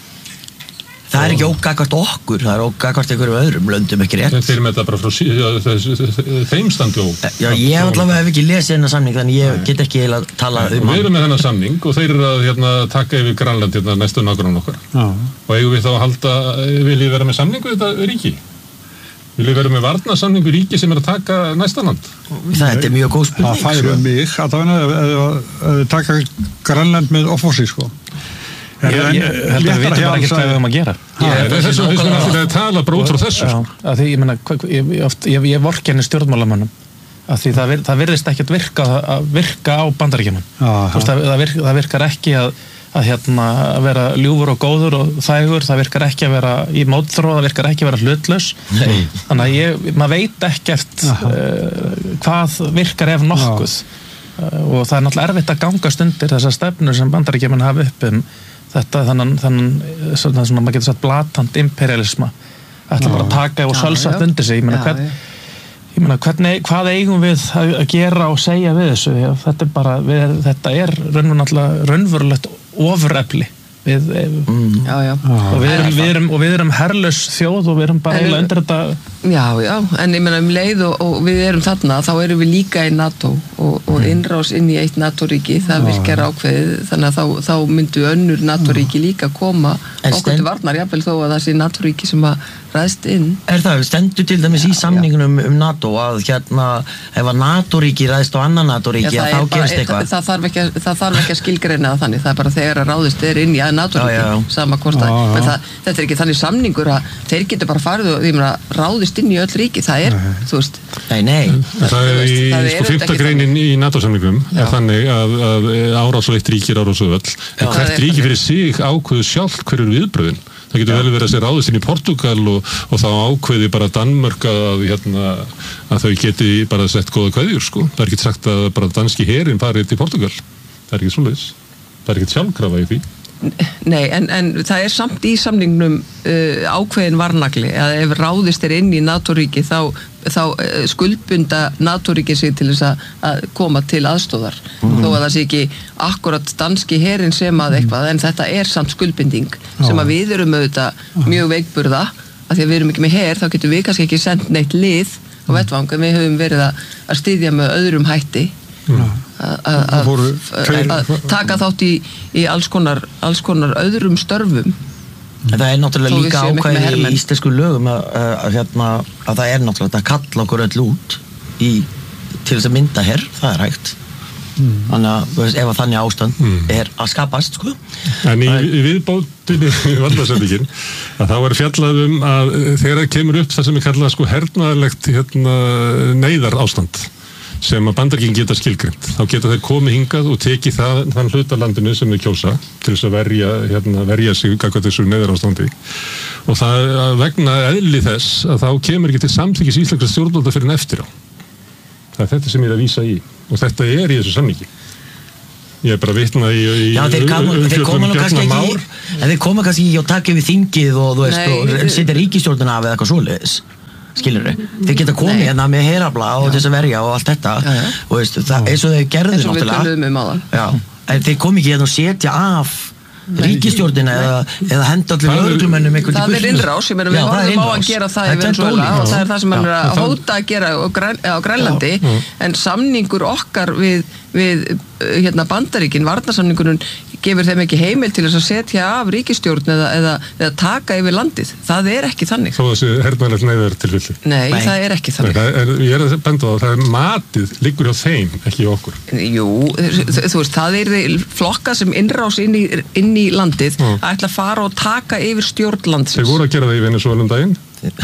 Það ekki ógagvart okkur, það ógagvart einhverjum öðrum löndum ekki rétt. Þeir með það bara frá þeim standi ógn. Já, ég allavega hef ekki lesið þennan samning, þannig ég get ekki eiginlega talað um hann. Við erum með þennan samning og þeir eru að taka yfir Grænland næstu nágrunum okkar. Og eigum við þá að halda, viljum við vera með samningu þetta ríki? Viljum við vera með varnarsamningu ríki sem að taka næsta land? Það mjög góð spurning. Það færi mig, að taka Grænland með offósi, sko. Ég held að við vitum bara ekki hvað við höfum að gera. Þess vegna við ætlum að tala bara út frá þessu. Ég vorkenni stjórnmálamönnum af því það virðist ekki að virka á Bandaríkjunum. Það virkar ekki að vera ljúfur og góður og þægur, það virkar ekki að vera í mótþróa, það virkar ekki að vera hlutlaus. Þannig að maður veit ekkert hvað virkar ef nokkuð og það náttúrulega erfitt að gangast undir þessar stefnur sem Bandaríkjamenn hafa upp þetta þannig svona maður getur sagt blatant imperialisma ætla bara að taka og sölsagt undir sig ég meina hvað eigum við að gera og segja við þessu þetta er raunverulegt ofurefli og við erum herlaus þjóð og við erum bara eiginlega undir þetta Já, en ég meina leið og við erum þarna, þá erum við líka í NATO og innrás inn í eitt NATO-ríki, það virkar ákveðið, þannig að þá myndu önnur NATO-ríki líka koma okkur til varnar, jafnvel þó að það sé NATO-ríki sem að ræðst inn. Það stendur til dæmis í samningunum NATO að ef að NATO-ríki ræðst á annan NATO-ríki þá gerist eitthvað. Það þarf ekki að skilgreina það þannig, það er bara þegar að ráðist in í NATO-ríki, sama hvort það. Þetta ekki þannig samningur að þeir getur bara farið og ráðist inn í öll ríki, það þú veist. Nei. Það í 5. greinin í NATO-samningum er þannig að árás og eitt ríki er árás og öll, en hvert ríki fyrir sig ákveður sjálf hverjur viðbröðin. Það getur vel verið að sér ráðist inn í Portúgal og þá ákveði bara Danmörk að þau geti bara sett góða kveðjur, sko. Það er ekki sagt að bara danski herinn farið til Portúgal. Það er ekki svoleiðis. Það er ekki sjálfkrafa í því. Nei, en það er samt í samningnum ákveðin varnagli að ef ráðist inn í NATO-ríki þá skuldbunda NATO-ríki sig til þess að koma til aðstóðar þó að það sé ekki akkurat danski herinn sem að eitthvað, en þetta er samt skuldbinding sem að við erum auðvitað mjög veikburða, að því að við erum ekki með her þá getum við kannski ekki sendt neitt lið á vettvang, en við höfum verið að styðja með öðrum hætti að taka þátt í alls konar öðrum störfum Það náttúrulega líka ákvæði í íslensku lögum að það náttúrulega að kalla okkur öll út til þess að mynda herr, það hægt. Þannig að ef þannig ástand að skapast, sko. En í viðbótinni í valdarsendingin, að þá fjallað að þegar það kemur upp það sem kallað sko hernaðarlegt neyðar ástand sem að Bandaríkin geta skilgreint. Þá geta þeir komið hingað og tekið þann hluta landinu sem þeir kjósa til þess að verja sig gagnvart þessu neyðarástandi. Og það vegna eðli þess að þá kemur ekki til samþykkis íslenskra stjórnvalda fyrir en eftir á. Það þetta sem ég að vísa í. Og þetta í þessu samningi. Ég bara vitna í umfjöllun Bjarna Már. En þeir koma kannski ekki og taka við þingið og setja ríkisstjórnina af eða eitthvað svoleiðis. Skilur þeir geta komið hérna með herafla og þess að verja og allt þetta og það eins og þeir gerðu náttúrulega en þeir komi ekki hérna og setja af ríkisstjórnina eða henda allir lögreglumönnum eitthvað til burtu. Það innrás, ég meina við horfum á að gera það í Venezuela og það það sem hann að hóta að gera á Grænlandi en samningur okkar við Bandaríkin, varnarsamningurinn gefur þeim ekki heimild til þess að setja af ríkisstjórn eða taka yfir landið. Það ekki þannig. Þó þessi hernaðarlegt neyðar tilfelli. Nei, það ekki þannig. Ég að benda á það matið liggur hjá þeim, ekki hjá okkur. Jú, þú veist, það flokka sem innrás inn í landið að ætla að fara og taka yfir stjórn landsins. Þeir voru að gera það í Venezuela daginn.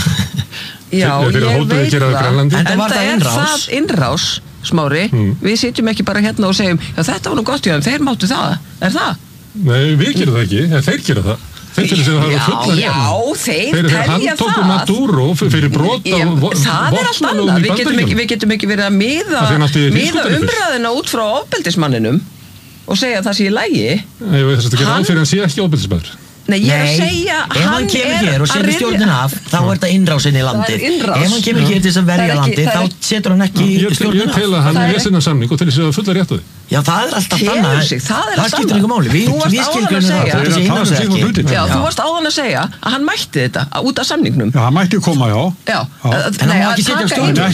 Já, ég veit það. En það innrás Smári, við sitjum ekki bara hérna og segjum, já þetta var nú gott hjá þeim, þeir máttu það, það? Nei, við gerum það ekki, þeir gera það. Þeir telja sig að það var fullar hérna. Já, þeir telja það. Þeir handtóku Maduro fyrir brot á það allt annað, við getum ekki verið að miða umræðina út frá ofbeldismanninum og segja að það sé í lagi. Ég veit þess að það gera áfyrir en sé ekki ofbeldismæður. Nei, ég að segja, hann kemur hér og setur stjórnina af, þá þetta innrásin í landið. Ef hann kemur hér til þess að verja landið, þá setur hann ekki stjórnina af. Ég tel að hann sinna samning og til þess að fulla rétt á því. Já, það alltaf annað. Það skiptir einhver máli. Við skilgrunum það, þetta sé innrásið ekki. Já, þú varst áðan að segja að hann mætti þetta út af samningnum. Já, hann mætti koma, já. En hann má ekki setja á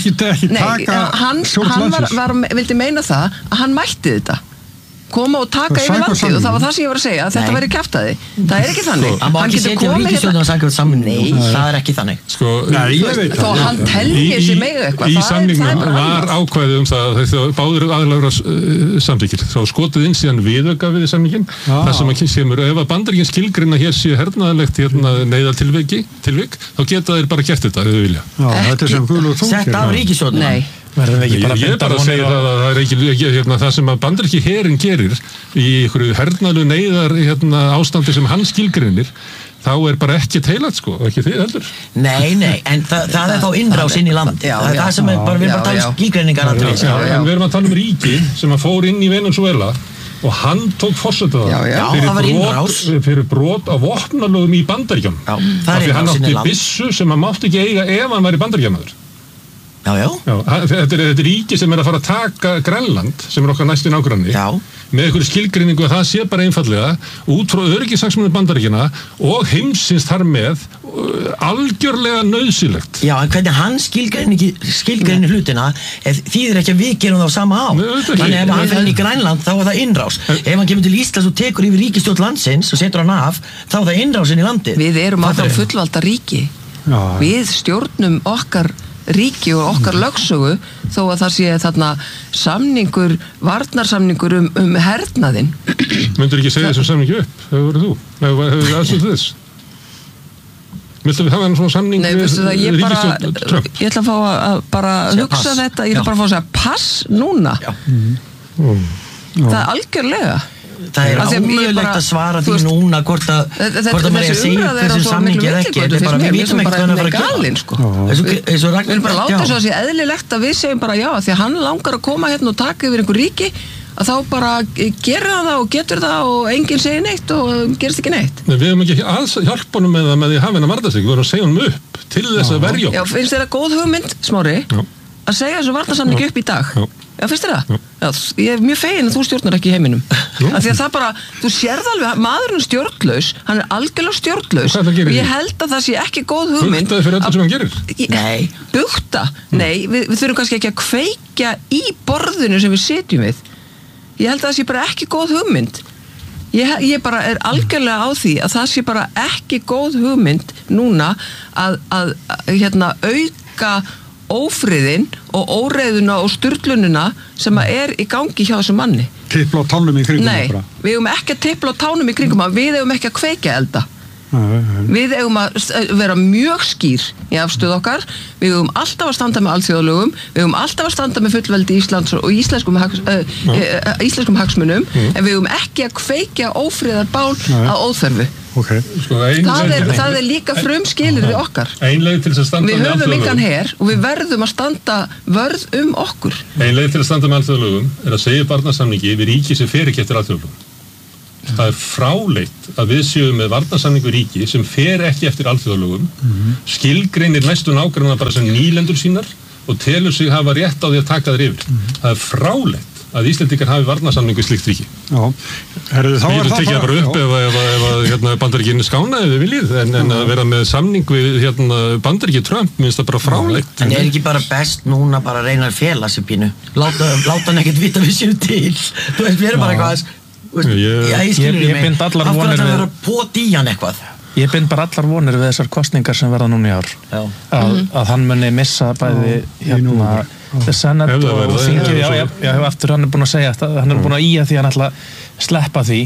stjórnina. Hann vildi meina það að hann mætti þetta. Koma og taka yfir landið og það var það sem ég var að segja að þetta væri kjaftaði. Það ekki þannig. Hann má ekki setja ríkisstjórnina og samkvæmt saman. Nei, það ekki þannig. Þó hann telji sig með eitthvað. Í samningnum var ákvæðið það þegar báður aðlagra samþykkir. Þá skotið inn síðan viðauka við samningin. Það sem að kemur, ef að Bandaríkin skilgreina hér sé hernaðarlegt neyðartilvik, þá geta þeir bara gert þetta ef þau vilja. Þetta sem Guðlaugur Þór sett af ríkisstjórnina. Ég bara að segja það sem að Bandaríski herinn gerir í einhverju hernaðlu neyðar ástandi sem hann skilgreinir þá bara ekki teilagt sko, ekki þið heldur. Nei, en það þá innrás inn í land. Það það sem bara, við erum bara að tala skilgreiningar en við erum að tala ríki sem að fór inn í Venezuela og hann tók forseta það fyrir brot á vopnalögum í Bandaríkjum. Því hann átti byssu sem hann mátti ekki eiga ef hann væri Bandaríkjamaður. Þetta er ríki sem að fara að taka Grænland sem okkar næstu nágranni með einhverju skilgreiningu að það sé bara einfallega út frá öryggishagsmunum Bandaríkjanna og heimsins þar með algjörlega nauðsynlegt. Já, en hvernig hann skilgreinir hlutina þýðir ekki að við gerum það á sama á. Þannig ef hann fyrir í Grænland þá það innrás. Ef hann kemur til Íslands og tekur yfir ríkisstjórn landsins og setur hann af þá það innrásin í landið. Við erum áfram fullvalda ríki. Við stjórnum okkar ríki og okkar lögsögu þó að það sé þarna samningur, varnarsamningur hernaðinn. Myndur ekki segja þessum samningi upp? Hefur verið þú? Hefur aðstöðu þess? Viltu við hafa hann svona samning við ríkisstjórn Trump? Ég ætla að fá að bara hugsa þetta, ég ætla bara að fá að segja pass núna. Það algjörlega. Það ómögulegt að svara því núna hvort að maður segja þessi samningi ekki. Við vitum ekki hvernig það fara að gera. Við erum bara að láta svo að sé eðlilegt að við segjum bara já, því að hann langar að koma hérna og taka yfir einhver ríki að þá bara gera það og getur það og enginn segir neitt og gerist ekki neitt. Við hefum ekki alls hjálpa honum með því að hafa hennar varða sig, við vorum að segja honum upp til þess að verja okkur. Já, finnst þér það góð hugmynd, Smári, að segja þessu varnarsamningi upp í dag? Já, finnst þér það? Já, ég er mjög fegin að þú stjórnar ekki í heiminum. Af því að það bara, þú sérð alveg, maðurinn er stjórnlaus, hann er algjörlega stjórnlaus og ég held að það sé ekki góð hugmynd. Bugtaði fyrir öllu sem hann gerir? Nei. Bugta? Nei, við þurfum kannski ekki að kveikja í borðinu sem við sitjum við. Ég held að það sé bara ekki góð hugmynd. Ég bara algjörlega á því að það sé bara ekki góð hugmynd núna að auka ófriðin og óreiðuna og sturlunina sem að í gangi hjá þessum manni. Tipla á tánum í kringum bara. Nei, við eigum ekki að tipla á tánum í kringum við eigum ekki að kveikja elda. Við eigum að vera mjög skýr í afstöð okkar, við eigum alltaf að standa með alþjóðalögum, við eigum alltaf að standa með fullveldi Íslands og íslenskum hagsmunum, en við eigum ekki að kveikja ófriðarbál að óþörfu. Okay. Það líka frumskilyrði okkar. Ein leið til að standa við höfum engan her og við verðum að standa vörð okkur. Ein leið til að standa með alþjóðalögum að segja barnasamningi við ríki sem fer ekki eftir alþjóðalögum. Það fráleitt að við séum með varnarsamningu ríki sem fer ekki eftir alþjóðalögum, skilgreinir næstu nágranna bara sem nýlendur sínar og telur sig hafa rétt á því að taka þær yfir. Það fráleitt að Íslendingar hafi varnarsamningu í slíkt ríki. Já, herðu þá það tekja bara upp ef Bandaríkin skána ef þið viljið, en að vera með samning við Bandaríki Trump minnst það bara fráleitt. En ekki bara best núna bara að reyna að fela sig pínu? Láta hann ekkert vita við séum til. Þú veist, við erum bara eitthvað ég skilur mig, af hverju það vera pót í hann eitthvað? Ég bind bara allar vonir við þessar kostningar sem verða núna í ár að hann muni missa bæði Senat og þingið eftir hann búin að segja hann búin að ía því hann ætla að sleppa því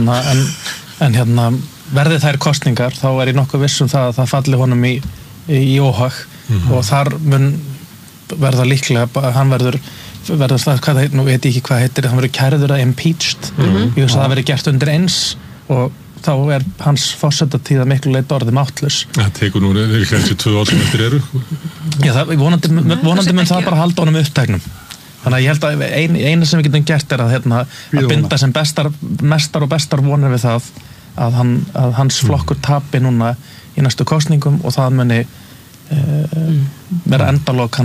en verði þær kostningar þá ég nokkuð viss það að það falli honum í óhag og þar mun verða líklega hann verður það, nú veit ég ekki hvað heitir, hann verður kærður að impeached ég veist að það verður gert undir eins og þá hans forsetatíð að miklu leyti orðið máttlaus. Það tekur nú kannski 2 ár sem eftir eru. Já, vonandi mun það bara halda honum upptæknum. Þannig að ég held að eina sem við getum gert að binda sem mestar og bestar vonir við það að hans flokkur tapi núna í næstu kosningum og það muni vera endalok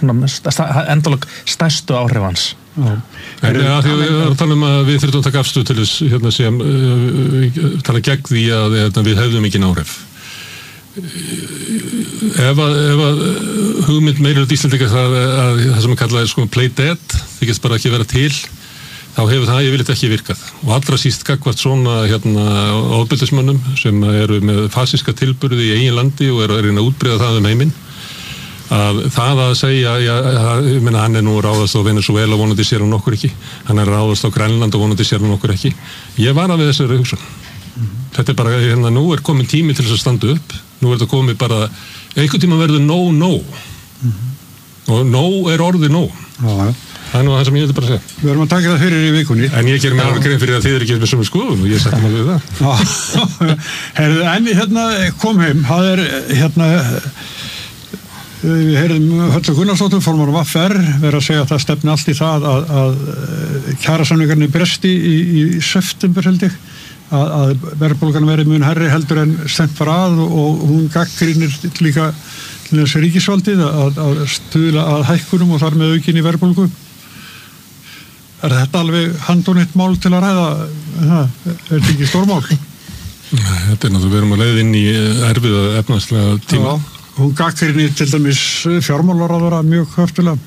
stærstu áhrif hans. En að því að við talum að við þurfum að taka afstöð til þess sem tala gegn því að við hefðum ekki áhrif. Ef að hugmynd meirihluta Íslendinga það sem kallaði play dead, þykist bara ekki vera til, þá hefur það yfirleitt ekki virkað. Og allra síst gagnvart svona ofbeldismönnum sem eru með fasíska tilburði í eigin landi og eru að reyna að útbreiða það heiminn. Að það að segja, ég meina hann nú ráðast á Venezuela og vonandi sér hann okkur ekki, hann ráðast á Grænland og vonandi sér hann okkur ekki. Ég var að við þessari hugsun. Þetta bara, nú komin tími til þess að standa upp, nú þetta komið bara, einhvern tíma verður no. Og no orðið no. Það nú það sem ég vildi bara segja. Við verðum að taka það fyrir í vikunni. En ég gerir mér alveg grein fyrir að þið ekki með sömu skoðun og ég sætti mig við það. Herðu, en kom heim, það við heyrðum Höllu Gunnarsdóttur, formaður VFR, vera að segja að það stefni allt í það að kjarasamningarnir bresti í september held ég, að verðbólgan verið mun hærri heldur en stefnt var að og hún gagnrýnir líka til þessi ríkisvaldið að stuðla að hækkunum og þar með aukinni verðbólgu. Þetta alveg handónitt mál til að ræða? Þetta ekki stórmál? Þetta náttúrulega við erum að leiða inn í erfiða efnahagslega tíma. Hún gagnrýnir til dæmis fjármálaráðherra mjög höftulega.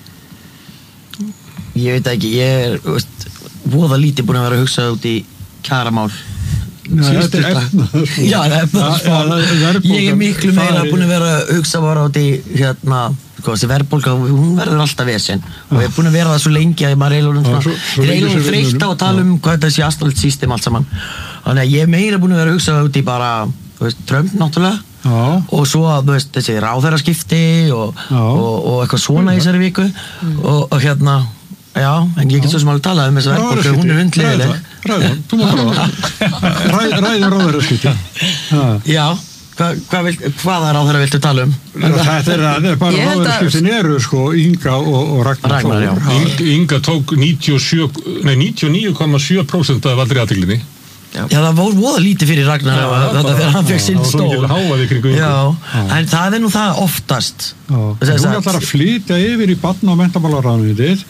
Ég veit ekki, ég voða lítið búin að vera að hugsa út í kjaramál. Þetta efnaðar. Já, efnaðar. Ég miklu meira búin að vera að hugsa bara út í þessi verðbólga, hún verður alltaf vesen og ég er búin að vera það svo lengi að maður eiginlega þreytt á að tala hvað þetta sé astralt system allt saman. Þannig að ég er meira búin að vera að hugsa út í bara Trump náttúrulega og svo að þessi ráðherraskipti og eitthvað svona í þessari viku og já, en ég get svo sem alveg talað þessa verðbólgu, hún er hundleiðileg. Þú má ræðum ráðherraskipti. Já, hvaða ráðherra viltu tala um? Þetta er bara ráðherraskiptin eru Inga og Ragnar. Inga tók 99,7% af allri athyglinni. Já, það voru lítið fyrir Ragnar þegar hann fekk sinn stól. En það er nú það oftast. Hún ætlar að flytja yfir í barna- og menntamálaráðuneytið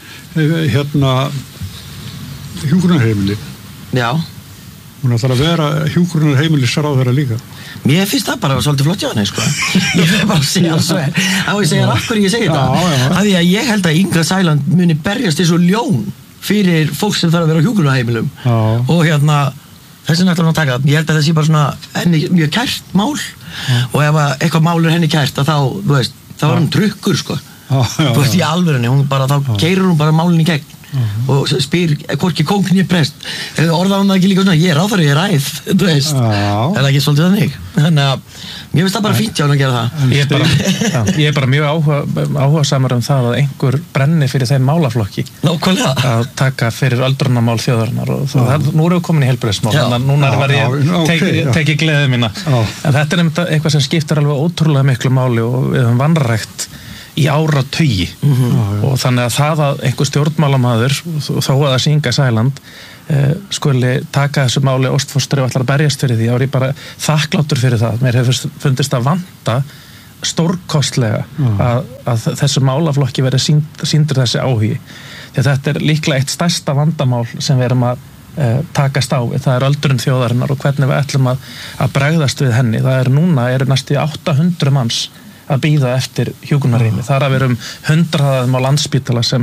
hjúkrunarheimili. Já. Hún ætlar að vera hjúkrunarheimilisráðherra líka. Mér finnst það bara svolítið flott hjá henni, Ég fyrir bara að segja það svo þá ég segja af hverju ég segi þetta. Af því að ég held að Inga Sæland muni berjast eins og ljón fyrir fólk sem þarf að vera á hjúkrunarheimilum og þessi nættur hann að taka, ég held að það sé bara svona henni mjög kært mál og ef eitthvað mál henni kært að þá, þú veist, þá var hann trukkur, sko þú veist, í alvörunni, hún bara, þá keyrir hún bara málinn í gegn og spyr hvorki kóngni prest orðar hann það ekki líka svona, ég er ráðherra, ég er ræð þú veist, er það ekki svolítið þannig þannig að mér finnst það bara fínt hjá hann að gera það ég er bara mjög áhugasamur það að einhver brenni fyrir þeim málaflokki nákvæmlega að taka fyrir öldrunarmál þjóðarinnar og nú erum við komin í heilbrigðismál þannig að núna var ég tekið gleðið mína en þetta er eitthvað sem skiptir alveg ótrúlega miklu máli og við höfum vanrækt í áratugi og þannig að það að einhver stjórnmálamaður þó að það Inga Sæland skuli taka þessu máli Óstfossdrif og ætlar að berjast fyrir því, þá er ég bara þakkláttur fyrir það, mér hefur fundist að vanta stórkostlega að þessu málaflokki verið sýndur þessi áhugi, því að þetta er líklega eitt stærsta vandamál sem við erum að takast á, það er öldrun þjóðarinnar og hvernig við ætlum að bregðast við henni, það er núna, næstu 800 manns að bíða eftir hjúkrunarrými. Það er að vera 100 á Landspítala sem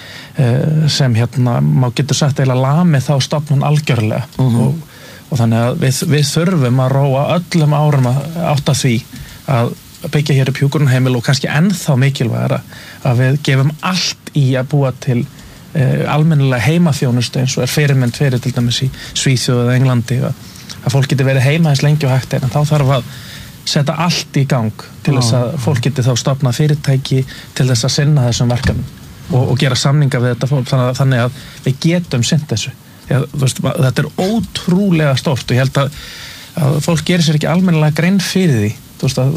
má getur sagt eiginlega lami þá stofnun algjörlega og þannig að við þurfum að róa öllum árum átt að því að byggja hér upp hjúkrunarheimili og kannski ennþá mikilvægara að við gefum allt í að búa til almennilega heimaþjónustu eins og er fyrirmynd fyrir til dæmis í Svíþjóð eða Englandi að fólk geti verið heima eins lengi og hægt en þá þarf að setja allt í gang til þess að fólk geti þá stofna fyrirtæki til þess að sinna þessum verkefnum og gera samninga við þetta fólk þannig að við getum sinnt þessu. Veist, þetta er ótrúlega stórt og ég held að fólk gerir sér ekki almennilega grein fyrir því þú veist,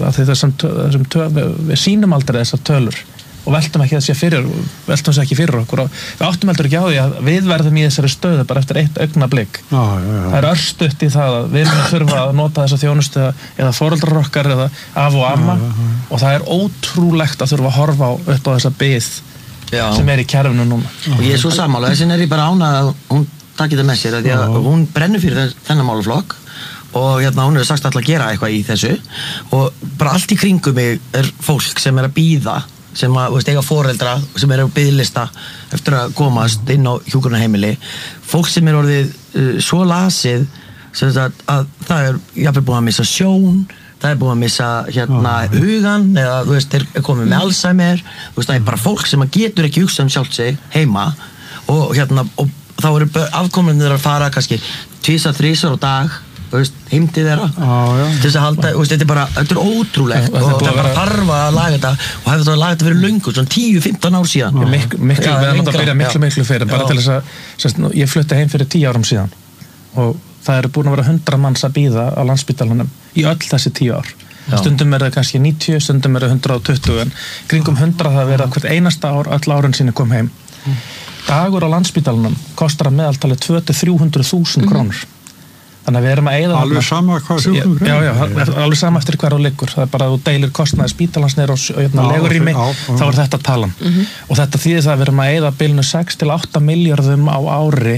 að við sýnum aldrei þessar tölur og veltum ekki fyrir okkur og við áttum heldur ekki á því að við verðum í þessari stöðu bara eftir eitt augnablik það er örstutt í það að við erum að þurfa að nota þessa þjónustu eða foreldrar okkar eða af og amma og það er ótrúlegt að þurfa að horfa upp á þessa bið sem er í kerfinu núna og ég er svo sammála, þessin er ég bara ánað að hún takir það með sér að hún brennur fyrir þennan málaflokk og hún hefur sagt alltaf að gera eitthvað í þessu og bara allt í kringum mig er fólk sem er að bíða sem að eiga foreldra sem eru á biðlista eftir að komast inn á hjúkrunarheimili fólk sem er orðið svo lasið að það er jafnvel búið að missa sjón það er búið að missa hugan eða þeir komið með Alzheimer það er bara fólk sem getur ekki hugsað sjálft sig heima og þá eru afkomendur að fara kannski 2-3 á dag heimtið þeirra til þess að halda, þetta er ótrúlegt og það er bara þarf að laga þetta og hefur það að laga þetta fyrir löngu, svona 10-15 ár síðan miklu fyrir bara til þess að ég flutti heim fyrir 10 árum síðan og það eru búin að vera 100 manns að bíða á Landspítalanum í öll þessi 10 ár stundum er það kannski 90, stundum er það 120 en kringum 100 það verða hvert einasta ár öll árin sinni kom heim dagur á Landspítalanum kostar að meðaltali 200-300.000 krónur þannig að við erum að eyða alveg sama hvað alveg sama eftir hver á liggur það er bara að þú deilir kostnaði spítalans niður á legurými þá er þetta talan og þetta þýðir það að við erum að eyða bilinu 6-8 milljörðum á ári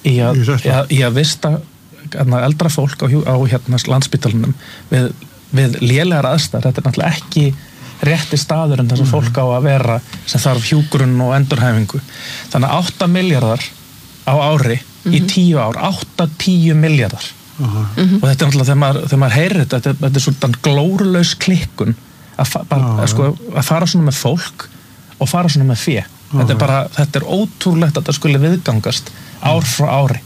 í að vista eldra fólk á Landspítalanum við lélegar aðstæður þetta er náttúrulega ekki rétti staður en þess að fólk á að vera sem þarf hjúkrun og endurhæfingu þannig að 8 milljarðar á ári í 10 ár, 8-10 milljarðar og þetta er náttúrulega þegar maður heyrir þetta er svona glórulaus klikkun að fara svona með fólk og fara svona með fé þetta er ótrúlegt að þetta skulle viðgangast ár frá ári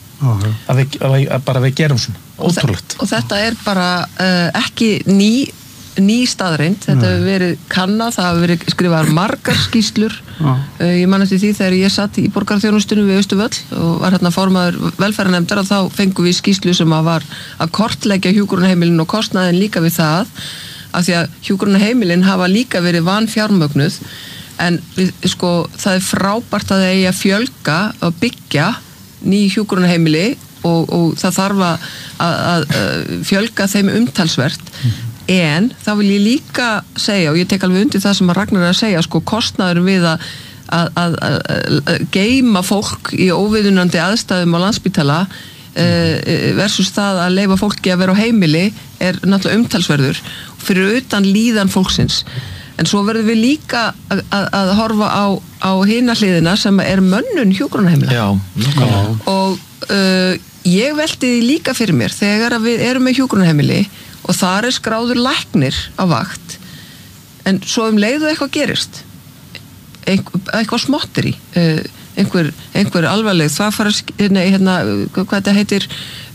að við gerum svona ótrúlegt og þetta er bara ekki ný staðreind, þetta hefur verið kannað, það hefur verið skrifað margar skýrslur ég man eftir því þegar ég satt í borgarþjónustunum við Austurvöll og var formaður velferðarnefndar og þá fengum við skýrslu sem var að kortleggja hjúkrunarheimilin og kostnaðin líka við það af því að hjúkrunarheimilin hafa líka verið vanfjármögnuð en það er frábært að það eigi að fjölga og byggja ný hjúkrunarheimili og það þarf að fjölga þeim umtalsvert en þá vil ég líka segja og ég tek alveg undir það sem að Ragnar er að segja kostnaður við að geyma fólk í óviðunandi aðstæðum á Landspítala versus það að leyfa fólki að vera á heimili er náttúrulega umtalsverður fyrir utan líðan fólksins en svo verðum við líka að horfa á hina hliðina sem er mönnun hjúkrunarheimila og ég velti því líka fyrir mér þegar að við erum með hjúkrunarheimili og þar skráður læknir á vakt en svo leiðu eitthvað gerist eitthvað smotteri einhver alvarleg hvað þetta heitir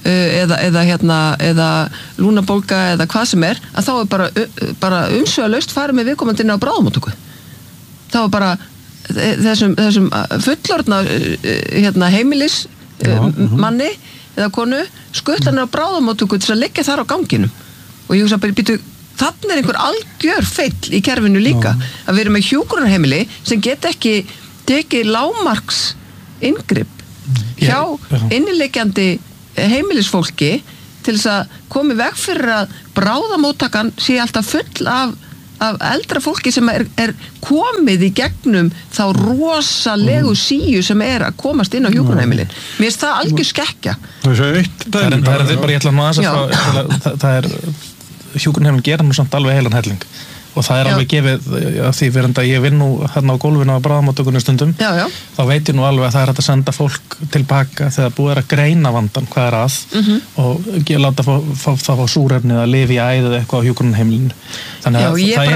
eða lúnabólga eða hvað sem að þá bara umsvegalaust farið með viðkomandi inn á bráðamóttöku þá bara þessum fullorðna heimilis manni eða konu skuttlanir á bráðamóttöku til að liggja þar á ganginum og ég hugsa bara býtu þannig einhver algjör feill í kerfinu líka að við erum með hjúkrunarheimili sem get ekki tekið lágmarks inngrip hjá inniliggjandi heimilisfólki til þess að koma í veg fyrir að bráðamóttakan sé alltaf full af eldra fólki sem er komið í gegnum þá rosalegu síu sem að komast inn á hjúkrunarheimilin. Mér finnst það algjör skekkja. Það er bara ég ætla það er hjúkrunarheimilin gera nú samt alveg heilan helling og það er alveg gefið af því verðandi að ég vinn nú hérna á gólfinu á bráðamóttökunni stundum þá veit ég nú alveg að það hægt að senda fólk tilbaka þegar búið að greina vandan hvað að og láta það fá súrefni eða lifi í æðið eitthvað á hjúkrunarheimilinu þannig að það